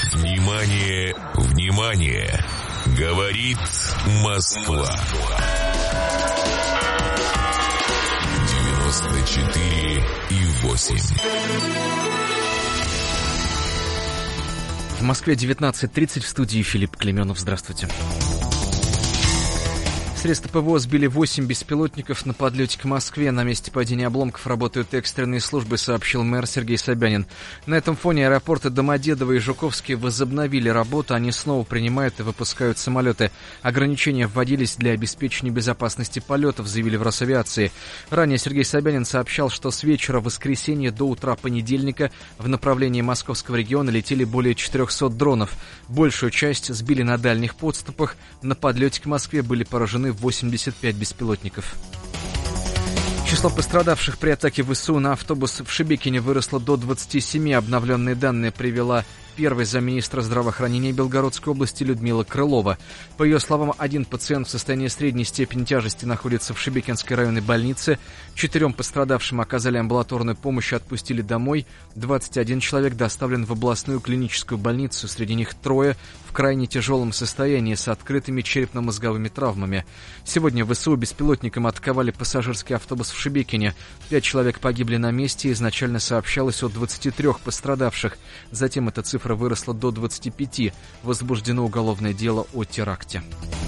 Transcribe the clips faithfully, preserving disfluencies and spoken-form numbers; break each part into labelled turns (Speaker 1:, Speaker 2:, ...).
Speaker 1: Внимание, внимание! Говорит Москва. девяносто четыре и восемь.
Speaker 2: В Москве девятнадцать тридцать, в студии Филипп Клеменов. Здравствуйте. Средства ПВО сбили восемь беспилотников на подлете к Москве. На месте падения обломков работают экстренные службы, сообщил мэр Сергей Собянин. На этом фоне аэропорты Домодедово и Жуковский возобновили работу. Они снова принимают и выпускают самолеты. Ограничения вводились для обеспечения безопасности полетов, заявили в Росавиации. Ранее Сергей Собянин сообщал, что с вечера воскресенья до утра понедельника в направлении московского региона летели более четырехсот дронов. Большую часть сбили на дальних подступах. На подлете к Москве были поражены восемьдесят пять беспилотников. Число пострадавших при атаке ВСУ на автобус в Шебекине выросло до двадцати семи. Обновленные данные привела первый замминистра здравоохранения Белгородской области Людмила Крылова. По ее словам, один пациент в состоянии средней степени тяжести находится в Шебекинской районной больнице. Четырем пострадавшим оказали амбулаторную помощь и отпустили домой. двадцать один человек доставлен в областную клиническую больницу. Среди них трое в крайне тяжелом состоянии с открытыми черепно-мозговыми травмами. Сегодня ВСУ беспилотником атаковали пассажирский автобус в Шебекине. Пять человек погибли на месте. Изначально сообщалось о двадцати трёх пострадавших. Затем эта цифра выросла до двадцати пяти. Возбуждено уголовное дело о теракте.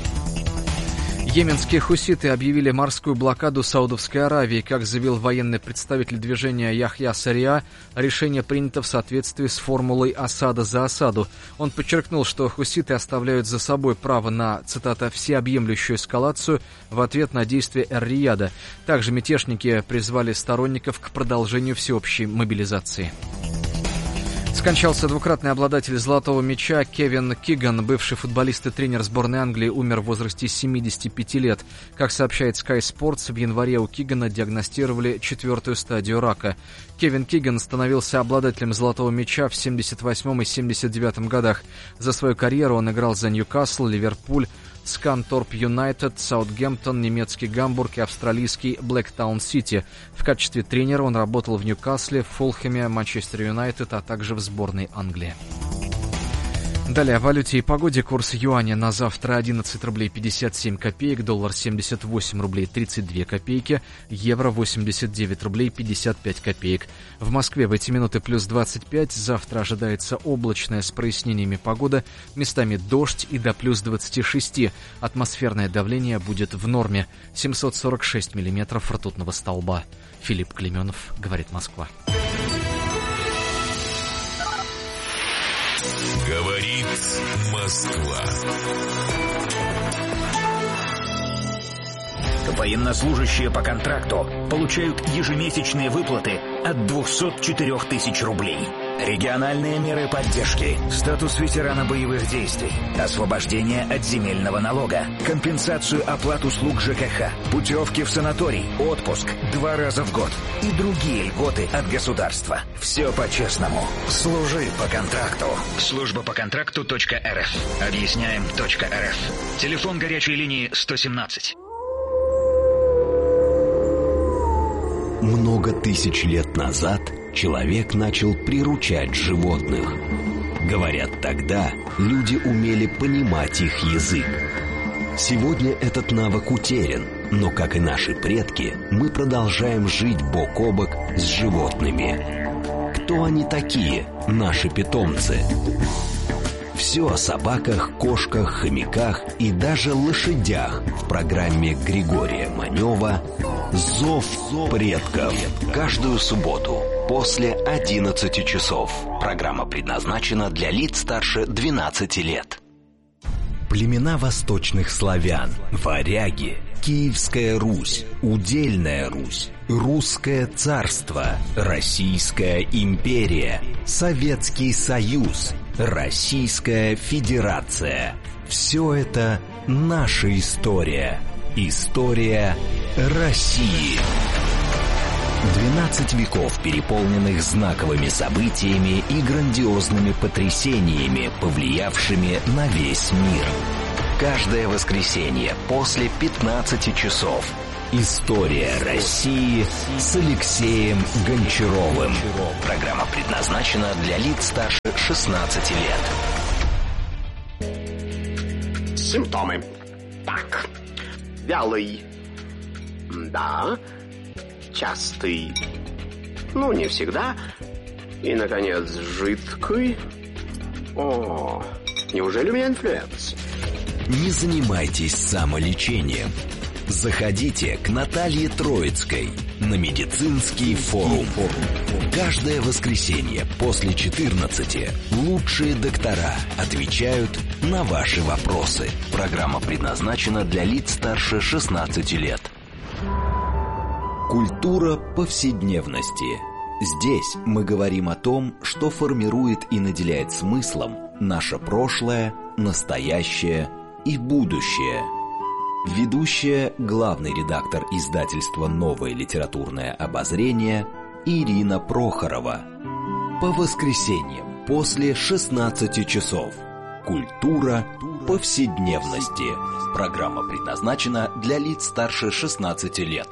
Speaker 2: Йеменские хуситы объявили морскую блокаду Саудовской Аравии. Как заявил военный представитель движения Яхья Сария, решение принято в соответствии с формулой «осада за осаду». Он подчеркнул, что хуситы оставляют за собой право на, цитата, «всеобъемлющую эскалацию» в ответ на действия Эр-Рияда. Также мятежники призвали сторонников к продолжению всеобщей мобилизации. Скончался двукратный обладатель «Золотого мяча» Кевин Киган. Бывший футболист и тренер сборной Англии умер в возрасте семидесяти пяти лет. Как сообщает Sky Sports, в январе у Кигана диагностировали четвертую стадию рака. Кевин Киган становился обладателем «Золотого мяча» в семьдесят восьмом и семьдесят девятом годах. За свою карьеру он играл за Ньюкасл, Ливерпуль, Сканторп Юнайтед, Саутгемптон, немецкий Гамбург и австралийский Блэктаун Сити. В качестве тренера он работал в Ньюкасле, Фулхэме, Манчестер Юнайтед, а также в сборной Англии. Далее о валюте и погоде. Курс юаня на завтра одиннадцать рублей пятьдесят семь копеек, доллар семьдесят восемь рублей тридцать две копейки, евро восемьдесят девять рублей пятьдесят пять копеек. В Москве в эти минуты плюс двадцать пять, завтра ожидается облачная с прояснениями погода, местами дождь и до плюс двадцати шести. Атмосферное давление будет в норме, семьсот сорок шесть миллиметров ртутного столба. Филипп Клеменов, говорит Москва.
Speaker 1: Говорит Москва.
Speaker 3: Военнослужащие по контракту получают ежемесячные выплаты от двухсот четырёх тысяч рублей. Региональные меры поддержки, статус ветерана боевых действий, освобождение от земельного налога, компенсацию оплат услуг ЖКХ, путевки в санаторий, отпуск два раза в год и другие льготы от государства. Все по-честному. Служи по контракту. Служба по контракту .рф. Объясняем .рф. Телефон горячей линии сто семнадцать.
Speaker 4: Много тысяч лет назад человек начал приручать животных. Говорят, тогда люди умели понимать их язык. Сегодня этот навык утерян, но, как и наши предки, мы продолжаем жить бок о бок с животными. Кто они такие, наши питомцы? Все о собаках, кошках, хомяках и даже лошадях в программе Григория Манева «Зов предков». Каждую субботу после одиннадцати часов. Программа предназначена для лиц старше двенадцати лет. Племена восточных славян, варяги, Киевская Русь, Удельная Русь, Русское царство, Российская империя, Советский Союз, Российская Федерация. Все это наша история. История России. двенадцать веков, переполненных знаковыми событиями и грандиозными потрясениями, повлиявшими на весь мир. Каждое воскресенье после пятнадцати часов. История России с Алексеем Гончаровым. Программа предназначена для лиц старше шестнадцати лет.
Speaker 5: Симптомы. Так. Вялый. Да. Частый. Ну, не всегда. И, наконец, жидкий. О, неужели у меня инфлюенс?
Speaker 4: Не занимайтесь самолечением. Заходите к Наталье Троицкой на медицинский форум. Каждое воскресенье после четырнадцати лучшие доктора отвечают на ваши вопросы. Программа предназначена для лиц старше шестнадцати лет. Культура повседневности. Здесь мы говорим о том, что формирует и наделяет смыслом наше прошлое, настоящее и будущее. Ведущая, главный редактор издательства «Новое литературное обозрение» Ирина Прохорова. По воскресеньям после шестнадцати часов. Культура повседневности. Программа предназначена для лиц старше шестнадцати лет.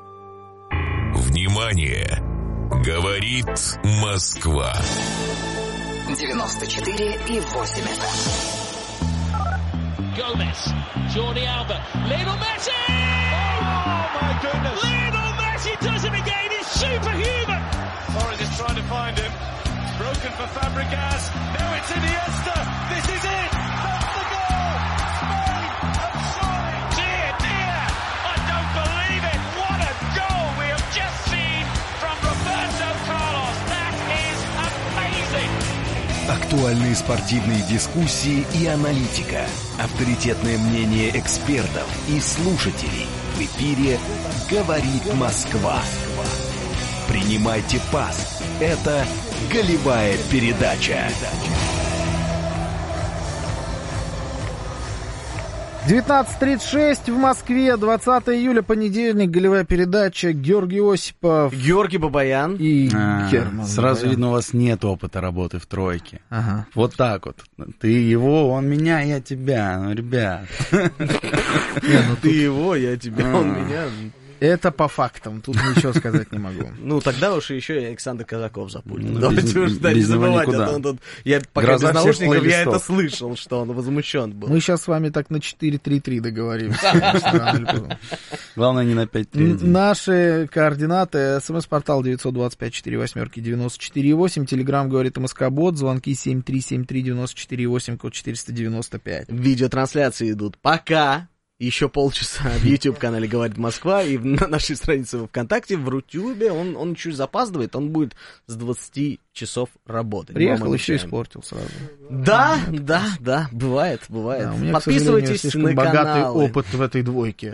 Speaker 1: Внимание! Говорит Москва.
Speaker 6: девяносто четыре и восемь эф эм.
Speaker 7: Gomez, Jordi Alba, Lionel Messi! Oh my goodness! Lionel Messi does it again, he's superhuman! Torres is trying to find him, broken for Fabregas, now it's Iniesta, this is it! That's the goal! Spain have soaring! Dear, dear, I don't believe it! What a goal we have just seen from Roberto Carlos! That is amazing!
Speaker 4: Актуальные спортивные дискуссии и аналитика. Авторитетное мнение экспертов и слушателей. В эфире «Говорит Москва». Принимайте пас. Это голевая передача.
Speaker 8: девятнадцать тридцать шесть в Москве, двадцатого июля, понедельник, голевая передача, Георгий Осипов.
Speaker 9: Георгий Бабаян.
Speaker 8: И
Speaker 10: а,
Speaker 8: Герман
Speaker 10: Сразу
Speaker 8: Бабаян.
Speaker 10: видно, у вас нет опыта работы в тройке.
Speaker 8: Ага.
Speaker 10: Вот так вот. Ты его, он меня, я тебя. Ну, ребят.
Speaker 9: Ты его, я тебя, он меня.
Speaker 8: Это по фактам, тут ничего сказать не могу.
Speaker 9: Ну, тогда уж еще и Александр Казаков запулил.
Speaker 10: Ну,
Speaker 9: Давайте
Speaker 10: без-
Speaker 9: уж да, не
Speaker 10: без него
Speaker 9: забывать.
Speaker 10: никуда.
Speaker 9: А то он тут- я пока
Speaker 10: Гроза
Speaker 9: без
Speaker 10: всех
Speaker 9: наушников, я
Speaker 10: плейлистов.
Speaker 9: это слышал, что он возмущен был.
Speaker 8: Мы сейчас с вами так на четыре три три договоримся.
Speaker 10: Главное, не на пять три.
Speaker 8: Наши координаты. СМС-портал девятьсот двадцать пять четыре восьмерки девяносто четыре восемь. Телеграм говорит МСК-бот. Звонки семь три семь три девяносто четыре восемь, код четыреста девяносто пять.
Speaker 9: Видеотрансляции идут пока. Еще полчаса в YouTube-канале «Говорит Москва» и на нашей странице во ВКонтакте, в Рутюбе. Он, он чуть запаздывает, он будет с двадцати часов работать.
Speaker 8: Приехал,
Speaker 9: Вам
Speaker 8: еще
Speaker 9: обещаем.
Speaker 8: испортил сразу.
Speaker 9: Да, да, да, бывает, бывает.
Speaker 8: Да, у меня, к сожалению,
Speaker 9: Подписывайтесь
Speaker 8: слишком
Speaker 9: на
Speaker 8: богатый
Speaker 9: каналы.
Speaker 8: опыт в этой двойке.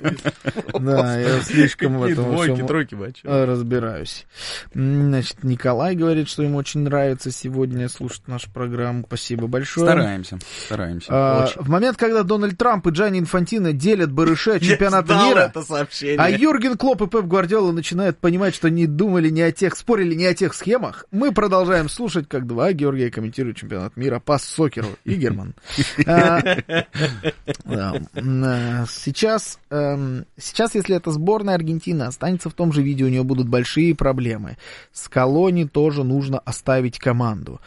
Speaker 8: Да, я слишком в этом
Speaker 9: Двойки,
Speaker 8: всем
Speaker 9: тройки, бачу.
Speaker 8: разбираюсь. Значит, Николай говорит, что ему очень нравится сегодня слушать нашу программу. Спасибо большое.
Speaker 10: Стараемся, стараемся.
Speaker 8: А,
Speaker 10: Очень.
Speaker 8: в момент, когда Дональд Трамп и Джанни Инфантино делят барыша чемпионата
Speaker 9: Я ждал
Speaker 8: мира,
Speaker 9: это сообщение.
Speaker 8: а Юрген Клопп и Пеп Гвардиола начинают понимать, что не думали не о тех, спорили не о тех схемах, мы продолжаем слушать, как два Георгия комментируют чемпионат мира по сокеру. И Герман. А, да, а, Сейчас, эм, сейчас, если эта сборная Аргентины останется в том же виде, у нее будут большие проблемы. Скалони тоже нужно оставить команду.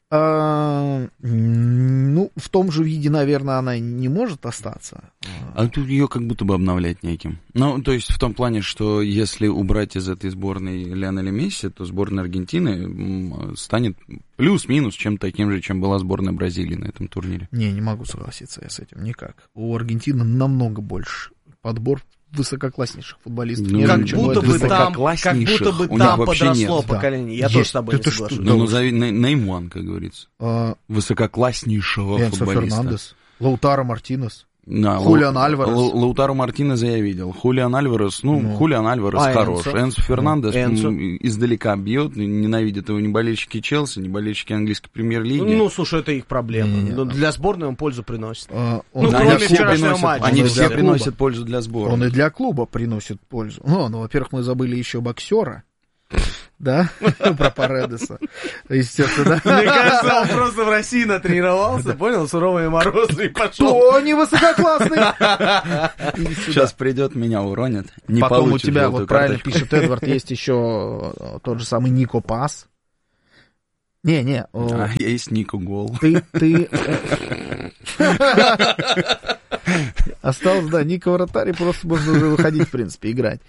Speaker 8: А, ну, в том же виде, наверное, она не может остаться.
Speaker 10: А тут ее как будто бы обновлять неким. Ну, то есть в том плане, что если убрать из этой сборной Лионеля Месси, то сборная Аргентины м, станет плюс-минус чем-то таким же, чем была сборная Бразилии на этом турнире.
Speaker 8: Не, не могу согласиться я с этим никак. У Аргентины намного больше подбор высококласснейших футболистов.
Speaker 10: Ну,
Speaker 8: нежели
Speaker 9: Как
Speaker 8: чем у
Speaker 9: будто
Speaker 8: этой
Speaker 9: бы
Speaker 8: сборной.
Speaker 9: там, как
Speaker 10: высококласснейших
Speaker 9: будто бы
Speaker 10: у них
Speaker 9: там
Speaker 10: вообще
Speaker 9: подросло
Speaker 10: нет.
Speaker 9: поколение. Я
Speaker 8: Есть.
Speaker 9: тоже с тобой
Speaker 8: Да
Speaker 9: не
Speaker 8: ты что,
Speaker 9: соглашусь.
Speaker 10: Ну, назови Ней- Нейман, как говорится.
Speaker 8: А,
Speaker 10: Высококласснейшего
Speaker 8: Энсо
Speaker 10: футболиста.
Speaker 8: Фернандес, Лаутаро Мартинес.
Speaker 10: Да,
Speaker 8: Хулиан
Speaker 10: Лау-
Speaker 8: Альварес.
Speaker 10: Лау- Лаутаро Мартинеза я видел. Хулиан Альварес, ну,
Speaker 8: Ну.
Speaker 10: Хулиан Альварес
Speaker 9: А
Speaker 10: хорош.
Speaker 9: Энсо?
Speaker 10: Энсо Фернандес
Speaker 9: Энсо?
Speaker 10: м, издалека бьет, ненавидят его ни болельщики Челси, ни болельщики английской премьер-лиги.
Speaker 9: Ну, слушай, это их проблема.
Speaker 8: Не-не-не.
Speaker 9: Но для сборной он пользу приносит.
Speaker 8: А, он
Speaker 9: Ну,
Speaker 8: для
Speaker 9: кроме
Speaker 8: клуба
Speaker 9: вчерашнего
Speaker 8: приносит-
Speaker 9: матча.
Speaker 10: Они
Speaker 8: он и
Speaker 10: все
Speaker 8: для клуба.
Speaker 10: приносят пользу для сборной.
Speaker 8: Он и для клуба приносит пользу. Ну, ну, во-первых, мы забыли еще боксера. Да? Про Паредеса. Естественно, да.
Speaker 9: Мне кажется, он просто в России натренировался, понял, суровые морозы и пошел.
Speaker 8: Тони высококлассный. Иди сюда.
Speaker 10: Сейчас придет, меня уронят. Не
Speaker 8: Потом у
Speaker 10: получит
Speaker 8: тебя,
Speaker 10: желтую
Speaker 8: вот правильно
Speaker 10: карточку.
Speaker 8: пишет Эдвард, есть еще э, тот же самый Нико Пас. Не, не, э,
Speaker 10: А, есть Нико Гол.
Speaker 8: ты, ты, э, Осталось, да, Ника вратарь, просто можно уже выходить, в принципе, играть.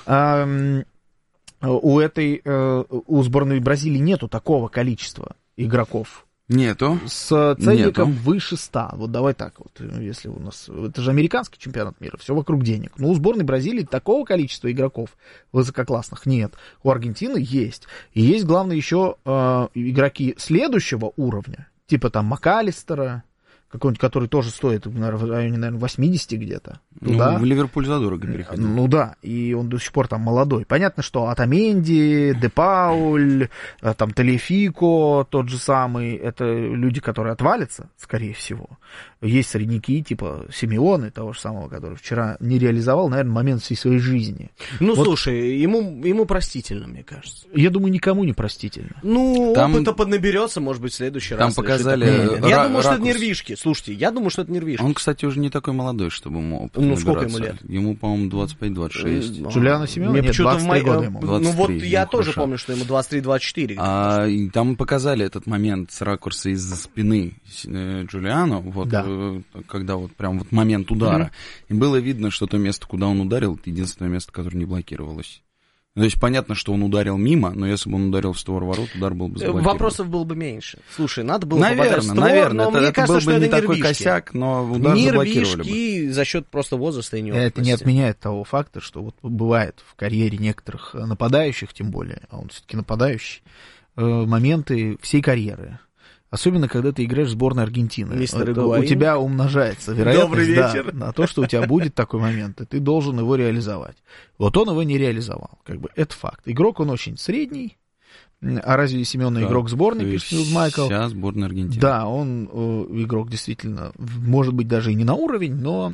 Speaker 8: У этой, у сборной Бразилии нету такого количества игроков.
Speaker 10: Нету.
Speaker 8: С ценником
Speaker 10: Нету.
Speaker 8: выше ста. Вот давай так вот, если у нас... Это же американский чемпионат мира, все вокруг денег. Но у сборной Бразилии такого количества игроков высококлассных нет. У Аргентины есть. И есть, главное, еще э, игроки следующего уровня, типа там МакАлистера, какой-нибудь, который тоже стоит, наверное, в районе, наверное, восьмидесяти где-то. Туда.
Speaker 10: Ну, в Ливерпуль задорого переходил.
Speaker 8: Ну да, и он до сих пор там молодой. Понятно, что Отаменди, Депауль, там Талифико, тот же самый, это люди, которые отвалятся, скорее всего. Есть средняки, типа Симеоны, того же самого, который вчера не реализовал, наверное, момент всей своей жизни.
Speaker 9: Ну,
Speaker 8: вот.
Speaker 9: Слушай, ему, ему простительно, мне кажется.
Speaker 8: Я думаю, никому не простительно.
Speaker 9: Ну,
Speaker 10: там,
Speaker 9: опыта поднаберется, может быть, в следующий
Speaker 10: там
Speaker 9: раз.
Speaker 10: показали
Speaker 9: р- Я думаю,
Speaker 10: ракурс.
Speaker 9: что это нервишки. Слушайте, я думаю, что это нервишки.
Speaker 10: Он, кстати, уже не такой молодой, чтобы ему опыт
Speaker 9: Ну,
Speaker 10: набираться.
Speaker 9: сколько ему лет?
Speaker 10: Ему, по-моему, двадцать пять двадцать шесть.
Speaker 8: Джулиано Симеоне?
Speaker 9: Мне
Speaker 8: Нет,
Speaker 9: почему-то в
Speaker 8: двадцать три
Speaker 9: моей-
Speaker 8: года ему.
Speaker 9: Ну, вот
Speaker 10: двадцать три,
Speaker 9: я
Speaker 10: ну,
Speaker 9: тоже
Speaker 10: хорошо.
Speaker 9: помню, что ему двадцать три двадцать четыре.
Speaker 10: А, и там показали этот момент с ракурса из-за спины э, Джулиано, вот,
Speaker 8: Да.
Speaker 10: э, когда вот прям вот момент удара. И было видно, что то место, куда он ударил, это единственное место, которое не блокировалось. То есть понятно, что он ударил мимо, но если бы он ударил в створ ворот, удар был бы заблокирован.
Speaker 9: Вопросов было бы меньше. Слушай, надо было
Speaker 10: Наверное,
Speaker 9: попадать в створ,
Speaker 10: наверное,
Speaker 9: но
Speaker 10: это,
Speaker 9: мне
Speaker 10: это
Speaker 9: кажется,
Speaker 10: был
Speaker 9: что
Speaker 10: бы не
Speaker 9: это
Speaker 10: такой
Speaker 9: нервишки.
Speaker 10: косяк, но удар заблокировали бы.
Speaker 9: Нервишки за счет просто возраста и
Speaker 8: Это
Speaker 9: неопытности.
Speaker 8: не отменяет того факта, что вот бывает в карьере некоторых нападающих, тем более, а он все-таки нападающий, э, моменты всей карьеры. Особенно, когда ты играешь в сборной Аргентины.
Speaker 9: Мистер
Speaker 8: Это
Speaker 9: Игуаин.
Speaker 8: у тебя умножается вероятность,
Speaker 9: Добрый
Speaker 8: да,
Speaker 9: вечер.
Speaker 8: на то, что у тебя будет такой момент, и ты должен его реализовать. Вот он его не реализовал. Как бы это факт. Игрок он очень средний. А разве Семёна
Speaker 10: Да,
Speaker 8: игрок сборной,
Speaker 10: то
Speaker 8: пишет
Speaker 10: есть
Speaker 8: Майкл?
Speaker 10: Вся сборная Аргентины.
Speaker 8: Да, он э, игрок действительно, может быть, даже и не на уровень, но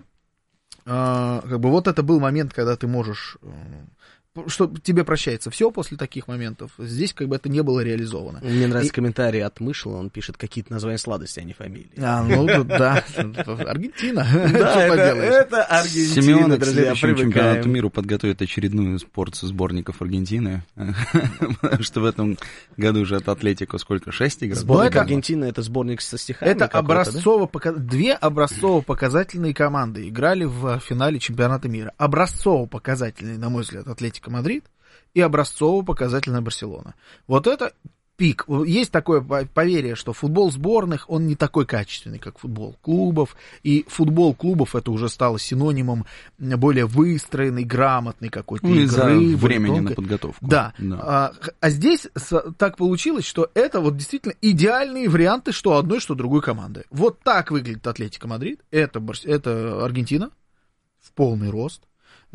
Speaker 8: э, как бы вот это был момент, когда ты можешь... Э, что тебе прощается все после таких моментов. Здесь как бы это не было реализовано.
Speaker 9: Мне нравится
Speaker 8: И-
Speaker 9: комментарий от Мышела, он пишет какие-то названия сладостей, а не фамилии.
Speaker 8: А, ну да, Аргентина.
Speaker 9: Да,
Speaker 8: Что
Speaker 9: это,
Speaker 8: поделаешь?
Speaker 9: это Аргентина,
Speaker 10: Симеоне к
Speaker 9: друзья,
Speaker 10: следующему чемпионату
Speaker 9: привыкаем.
Speaker 10: мира подготовит очередную порцию сборников Аргентины. Потому что в этом году уже от Атлетико сколько? Шесть игр?
Speaker 9: Сборник
Speaker 8: это-
Speaker 9: Аргентины — это сборник со стихами
Speaker 8: Это
Speaker 9: какой-то, да?
Speaker 8: образцово пока- две образцово-показательные команды играли в финале чемпионата мира. Образцово-показательный, на мой взгляд, Атлетико Мадрид и образцово-показательная Барселона. Вот это пик. Есть такое поверье, что футбол сборных, он не такой качественный, как футбол клубов, и футбол клубов это уже стало синонимом более выстроенной, грамотной какой-то
Speaker 10: Ну,
Speaker 8: игры.
Speaker 10: из-за
Speaker 8: более
Speaker 10: времени
Speaker 8: тонкой.
Speaker 10: на подготовку.
Speaker 8: Да.
Speaker 10: Да.
Speaker 8: А, а здесь с- так получилось, что это вот действительно идеальные варианты что одной, что другой команды. Вот так выглядит Атлетико Мадрид. Это, Барс- это Аргентина в полный рост.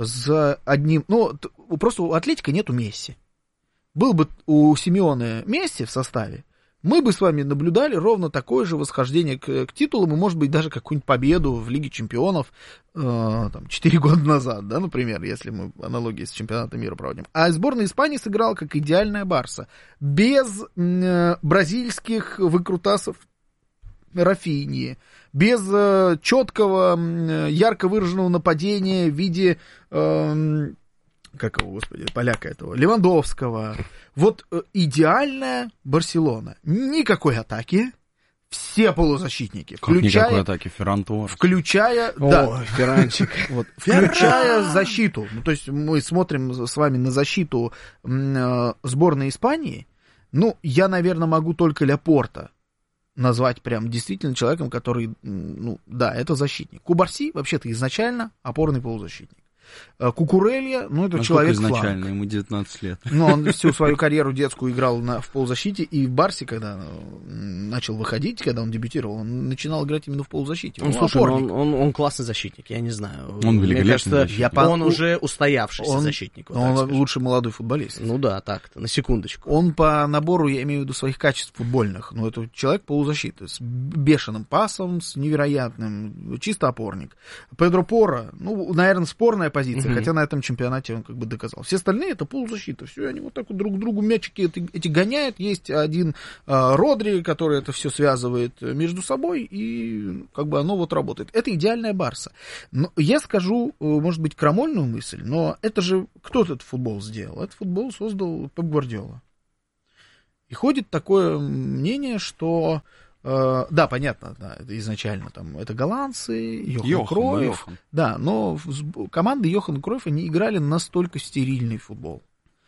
Speaker 8: С одним... Ну, т- просто у Атлетико нету Месси. Был бы у Симеоне Месси в составе, мы бы с вами наблюдали ровно такое же восхождение к, к титулам, и, может быть, даже какую-нибудь победу в Лиге чемпионов э, там, четыре года назад, да, например, если мы аналогии с чемпионатом мира проводим. А сборная Испании сыграла как идеальная Барса. Без э, бразильских выкрутасов Рафиньи, без э, четкого, э, ярко выраженного нападения в виде... Э, как его, господи, поляка этого, Левандовского. Вот э, идеальная Барселона. Никакой атаки. Все полузащитники.
Speaker 10: Как никакой
Speaker 8: Включая,
Speaker 10: атаки, Ферран Торрес.
Speaker 8: включая, да,
Speaker 9: Ой, Ферранчик.
Speaker 8: вот, включая защиту. Ну, то есть мы смотрим с вами на защиту м, э, сборной Испании. Ну, я, наверное, могу только Ляпорта назвать прям действительно человеком, который, м, ну, да, это защитник. Кубарси вообще-то изначально опорный полузащитник. Кукурелья, ну, это
Speaker 10: А
Speaker 8: человек
Speaker 10: сколько
Speaker 8: фланг.
Speaker 10: изначально? Ему девятнадцать лет.
Speaker 8: Ну, он всю свою карьеру детскую играл на, в полузащите, и в Барсе, когда начал выходить, когда он дебютировал, он начинал играть именно в полузащите.
Speaker 9: Ну,
Speaker 8: Он
Speaker 9: слушай, ну,
Speaker 8: опорник.
Speaker 9: он, он, он классный защитник, я не знаю.
Speaker 10: Он
Speaker 9: Мне
Speaker 10: великолепный
Speaker 9: кажется,
Speaker 10: защитник.
Speaker 8: Я по-
Speaker 9: он уже устоявшийся
Speaker 8: он-
Speaker 9: защитник. вот
Speaker 8: Но
Speaker 9: так
Speaker 8: он
Speaker 9: скажем.
Speaker 8: лучший молодой футболист.
Speaker 9: Ну да, так-то, на секундочку.
Speaker 8: Он по набору, я имею в виду, своих качеств футбольных, ну, это человек полузащиты, с бешеным пасом, с невероятным, чисто опорник. Педро Порро, ну, наверное, спорная позиция,
Speaker 9: Мгм.
Speaker 8: хотя на этом чемпионате он как бы доказал. Все остальные это полузащита, все, они вот так вот друг к другу мячики эти, эти гоняют. Есть один а, Родри, который это все связывает между собой, и как бы оно вот работает. Это идеальная Барса. Но я скажу, может быть, крамольную мысль, но это же кто этот футбол сделал? Этот футбол создал Пеп Гвардиола. И ходит такое мнение, что э, да, понятно, да, это изначально там, это голландцы, Йохан,
Speaker 10: Йохан,
Speaker 8: Кройф,
Speaker 10: Йохан.
Speaker 8: да, но в, команды Йохана Кройфа не играли настолько стерильный футбол.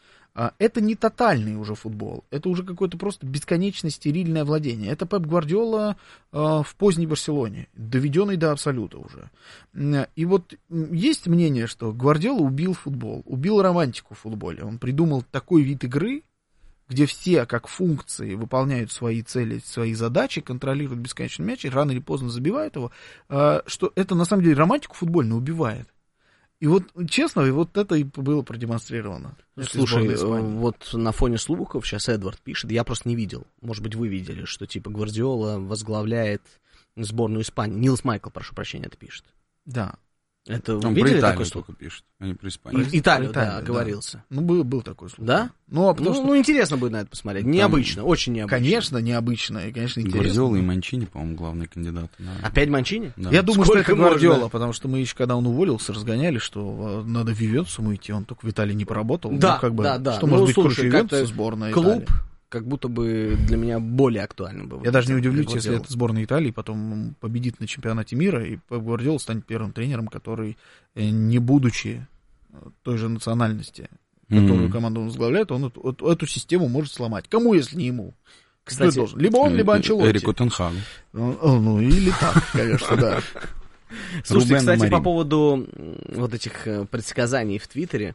Speaker 8: Это не тотальный уже футбол, это уже какое-то просто бесконечно стерильное владение. Это Пеп Гвардиола э, в поздней Барселоне, доведенный до абсолюта уже. И вот есть мнение, что Гвардиола убил футбол, убил романтику в футболе. Он придумал такой вид игры, где все как функции выполняют свои цели, свои задачи, контролируют бесконечный мяч и рано или поздно забивают его, э, что это на самом деле романтику футбольную убивает. И вот, честно, и вот это и было продемонстрировано.
Speaker 9: Слушай, вот на фоне слухов сейчас Эдвард пишет, я просто не видел, может быть, вы видели, что типа Гвардиола возглавляет сборную Испании. Нилс Майкл, прошу прощения, это пишет.
Speaker 8: Да.
Speaker 9: Это вы
Speaker 10: Он
Speaker 9: видели
Speaker 10: про Италию
Speaker 9: такой слух?
Speaker 10: только пишет, а не про Испанию.
Speaker 9: Про Италию,
Speaker 8: Италию,
Speaker 9: да,
Speaker 8: да.
Speaker 9: оговорился.
Speaker 8: Ну, был, был такой слух.
Speaker 9: Да?
Speaker 8: Ну, а потому
Speaker 9: ну,
Speaker 8: что...
Speaker 9: ну, интересно будет на это посмотреть. Необычно, там, очень необычно.
Speaker 8: Конечно, необычно и, конечно, интересно.
Speaker 10: Гвардиола и Манчини, по-моему, главные кандидаты. На...
Speaker 9: Опять Манчини?
Speaker 10: Да.
Speaker 8: Я думаю,
Speaker 9: Сколько
Speaker 8: что это
Speaker 9: можно?
Speaker 8: Гвардиола, потому что мы еще, когда он уволился, разгоняли, что надо в Ювентусу идти, он только в Италии не поработал.
Speaker 9: Да,
Speaker 8: ну, как бы,
Speaker 9: да, да.
Speaker 8: Что
Speaker 9: ну,
Speaker 8: может быть
Speaker 9: слушай,
Speaker 8: круче Ювентуса, сборная
Speaker 9: клуб,
Speaker 8: Италии?
Speaker 9: как будто бы для меня более актуальным был.
Speaker 8: Я даже не удивлюсь, если эта сборная Италии потом победит на чемпионате мира, и Пеп Гвардиола станет первым тренером, который, не будучи той же национальности, которую mm-hmm. команду он возглавляет, он эту, эту, эту систему может сломать. Кому, если не ему? Кстати, должен? Либо он, либо Анчелотти.
Speaker 10: Эрику Тен-Хагу.
Speaker 8: Ну, ну, или так, конечно, да.
Speaker 9: Слушайте, кстати, по поводу вот этих предсказаний в Твиттере.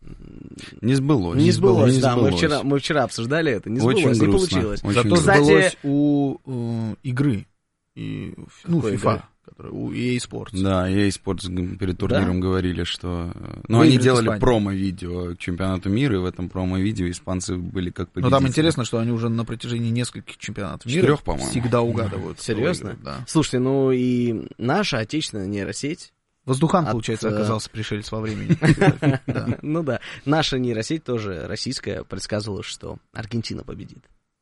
Speaker 10: Не сбылось.
Speaker 9: Не сбылось,
Speaker 10: не
Speaker 9: да,
Speaker 10: сбылось.
Speaker 9: Мы, вчера, мы вчера обсуждали это, не
Speaker 10: очень
Speaker 9: сбылось,
Speaker 10: грустно,
Speaker 9: не получилось.
Speaker 10: Очень
Speaker 8: Зато
Speaker 10: грустно.
Speaker 8: сбылось у э, игры, и, ну,
Speaker 9: Какой
Speaker 8: FIFA,
Speaker 9: игры?
Speaker 8: которая, у и эй Sports.
Speaker 10: Да, и эй Sports перед турниром да? говорили, что... Ну,
Speaker 8: Выиграли
Speaker 10: они делали
Speaker 8: Испанию.
Speaker 10: промо-видео к чемпионату мира, и в этом промо-видео испанцы были как победители.
Speaker 8: Но там интересно, что они уже на протяжении нескольких чемпионатов мира
Speaker 10: Четырех, по-моему.
Speaker 8: всегда угадывают.
Speaker 9: Серьезно?
Speaker 8: Выиграет, да.
Speaker 9: Слушайте, ну и наша отечественная нейросеть.
Speaker 8: Воздухан,
Speaker 9: От,
Speaker 8: получается,
Speaker 9: э...
Speaker 8: оказался пришелец во времени.
Speaker 9: Ну да, наша нейросеть тоже российская предсказывала, что Аргентина победит.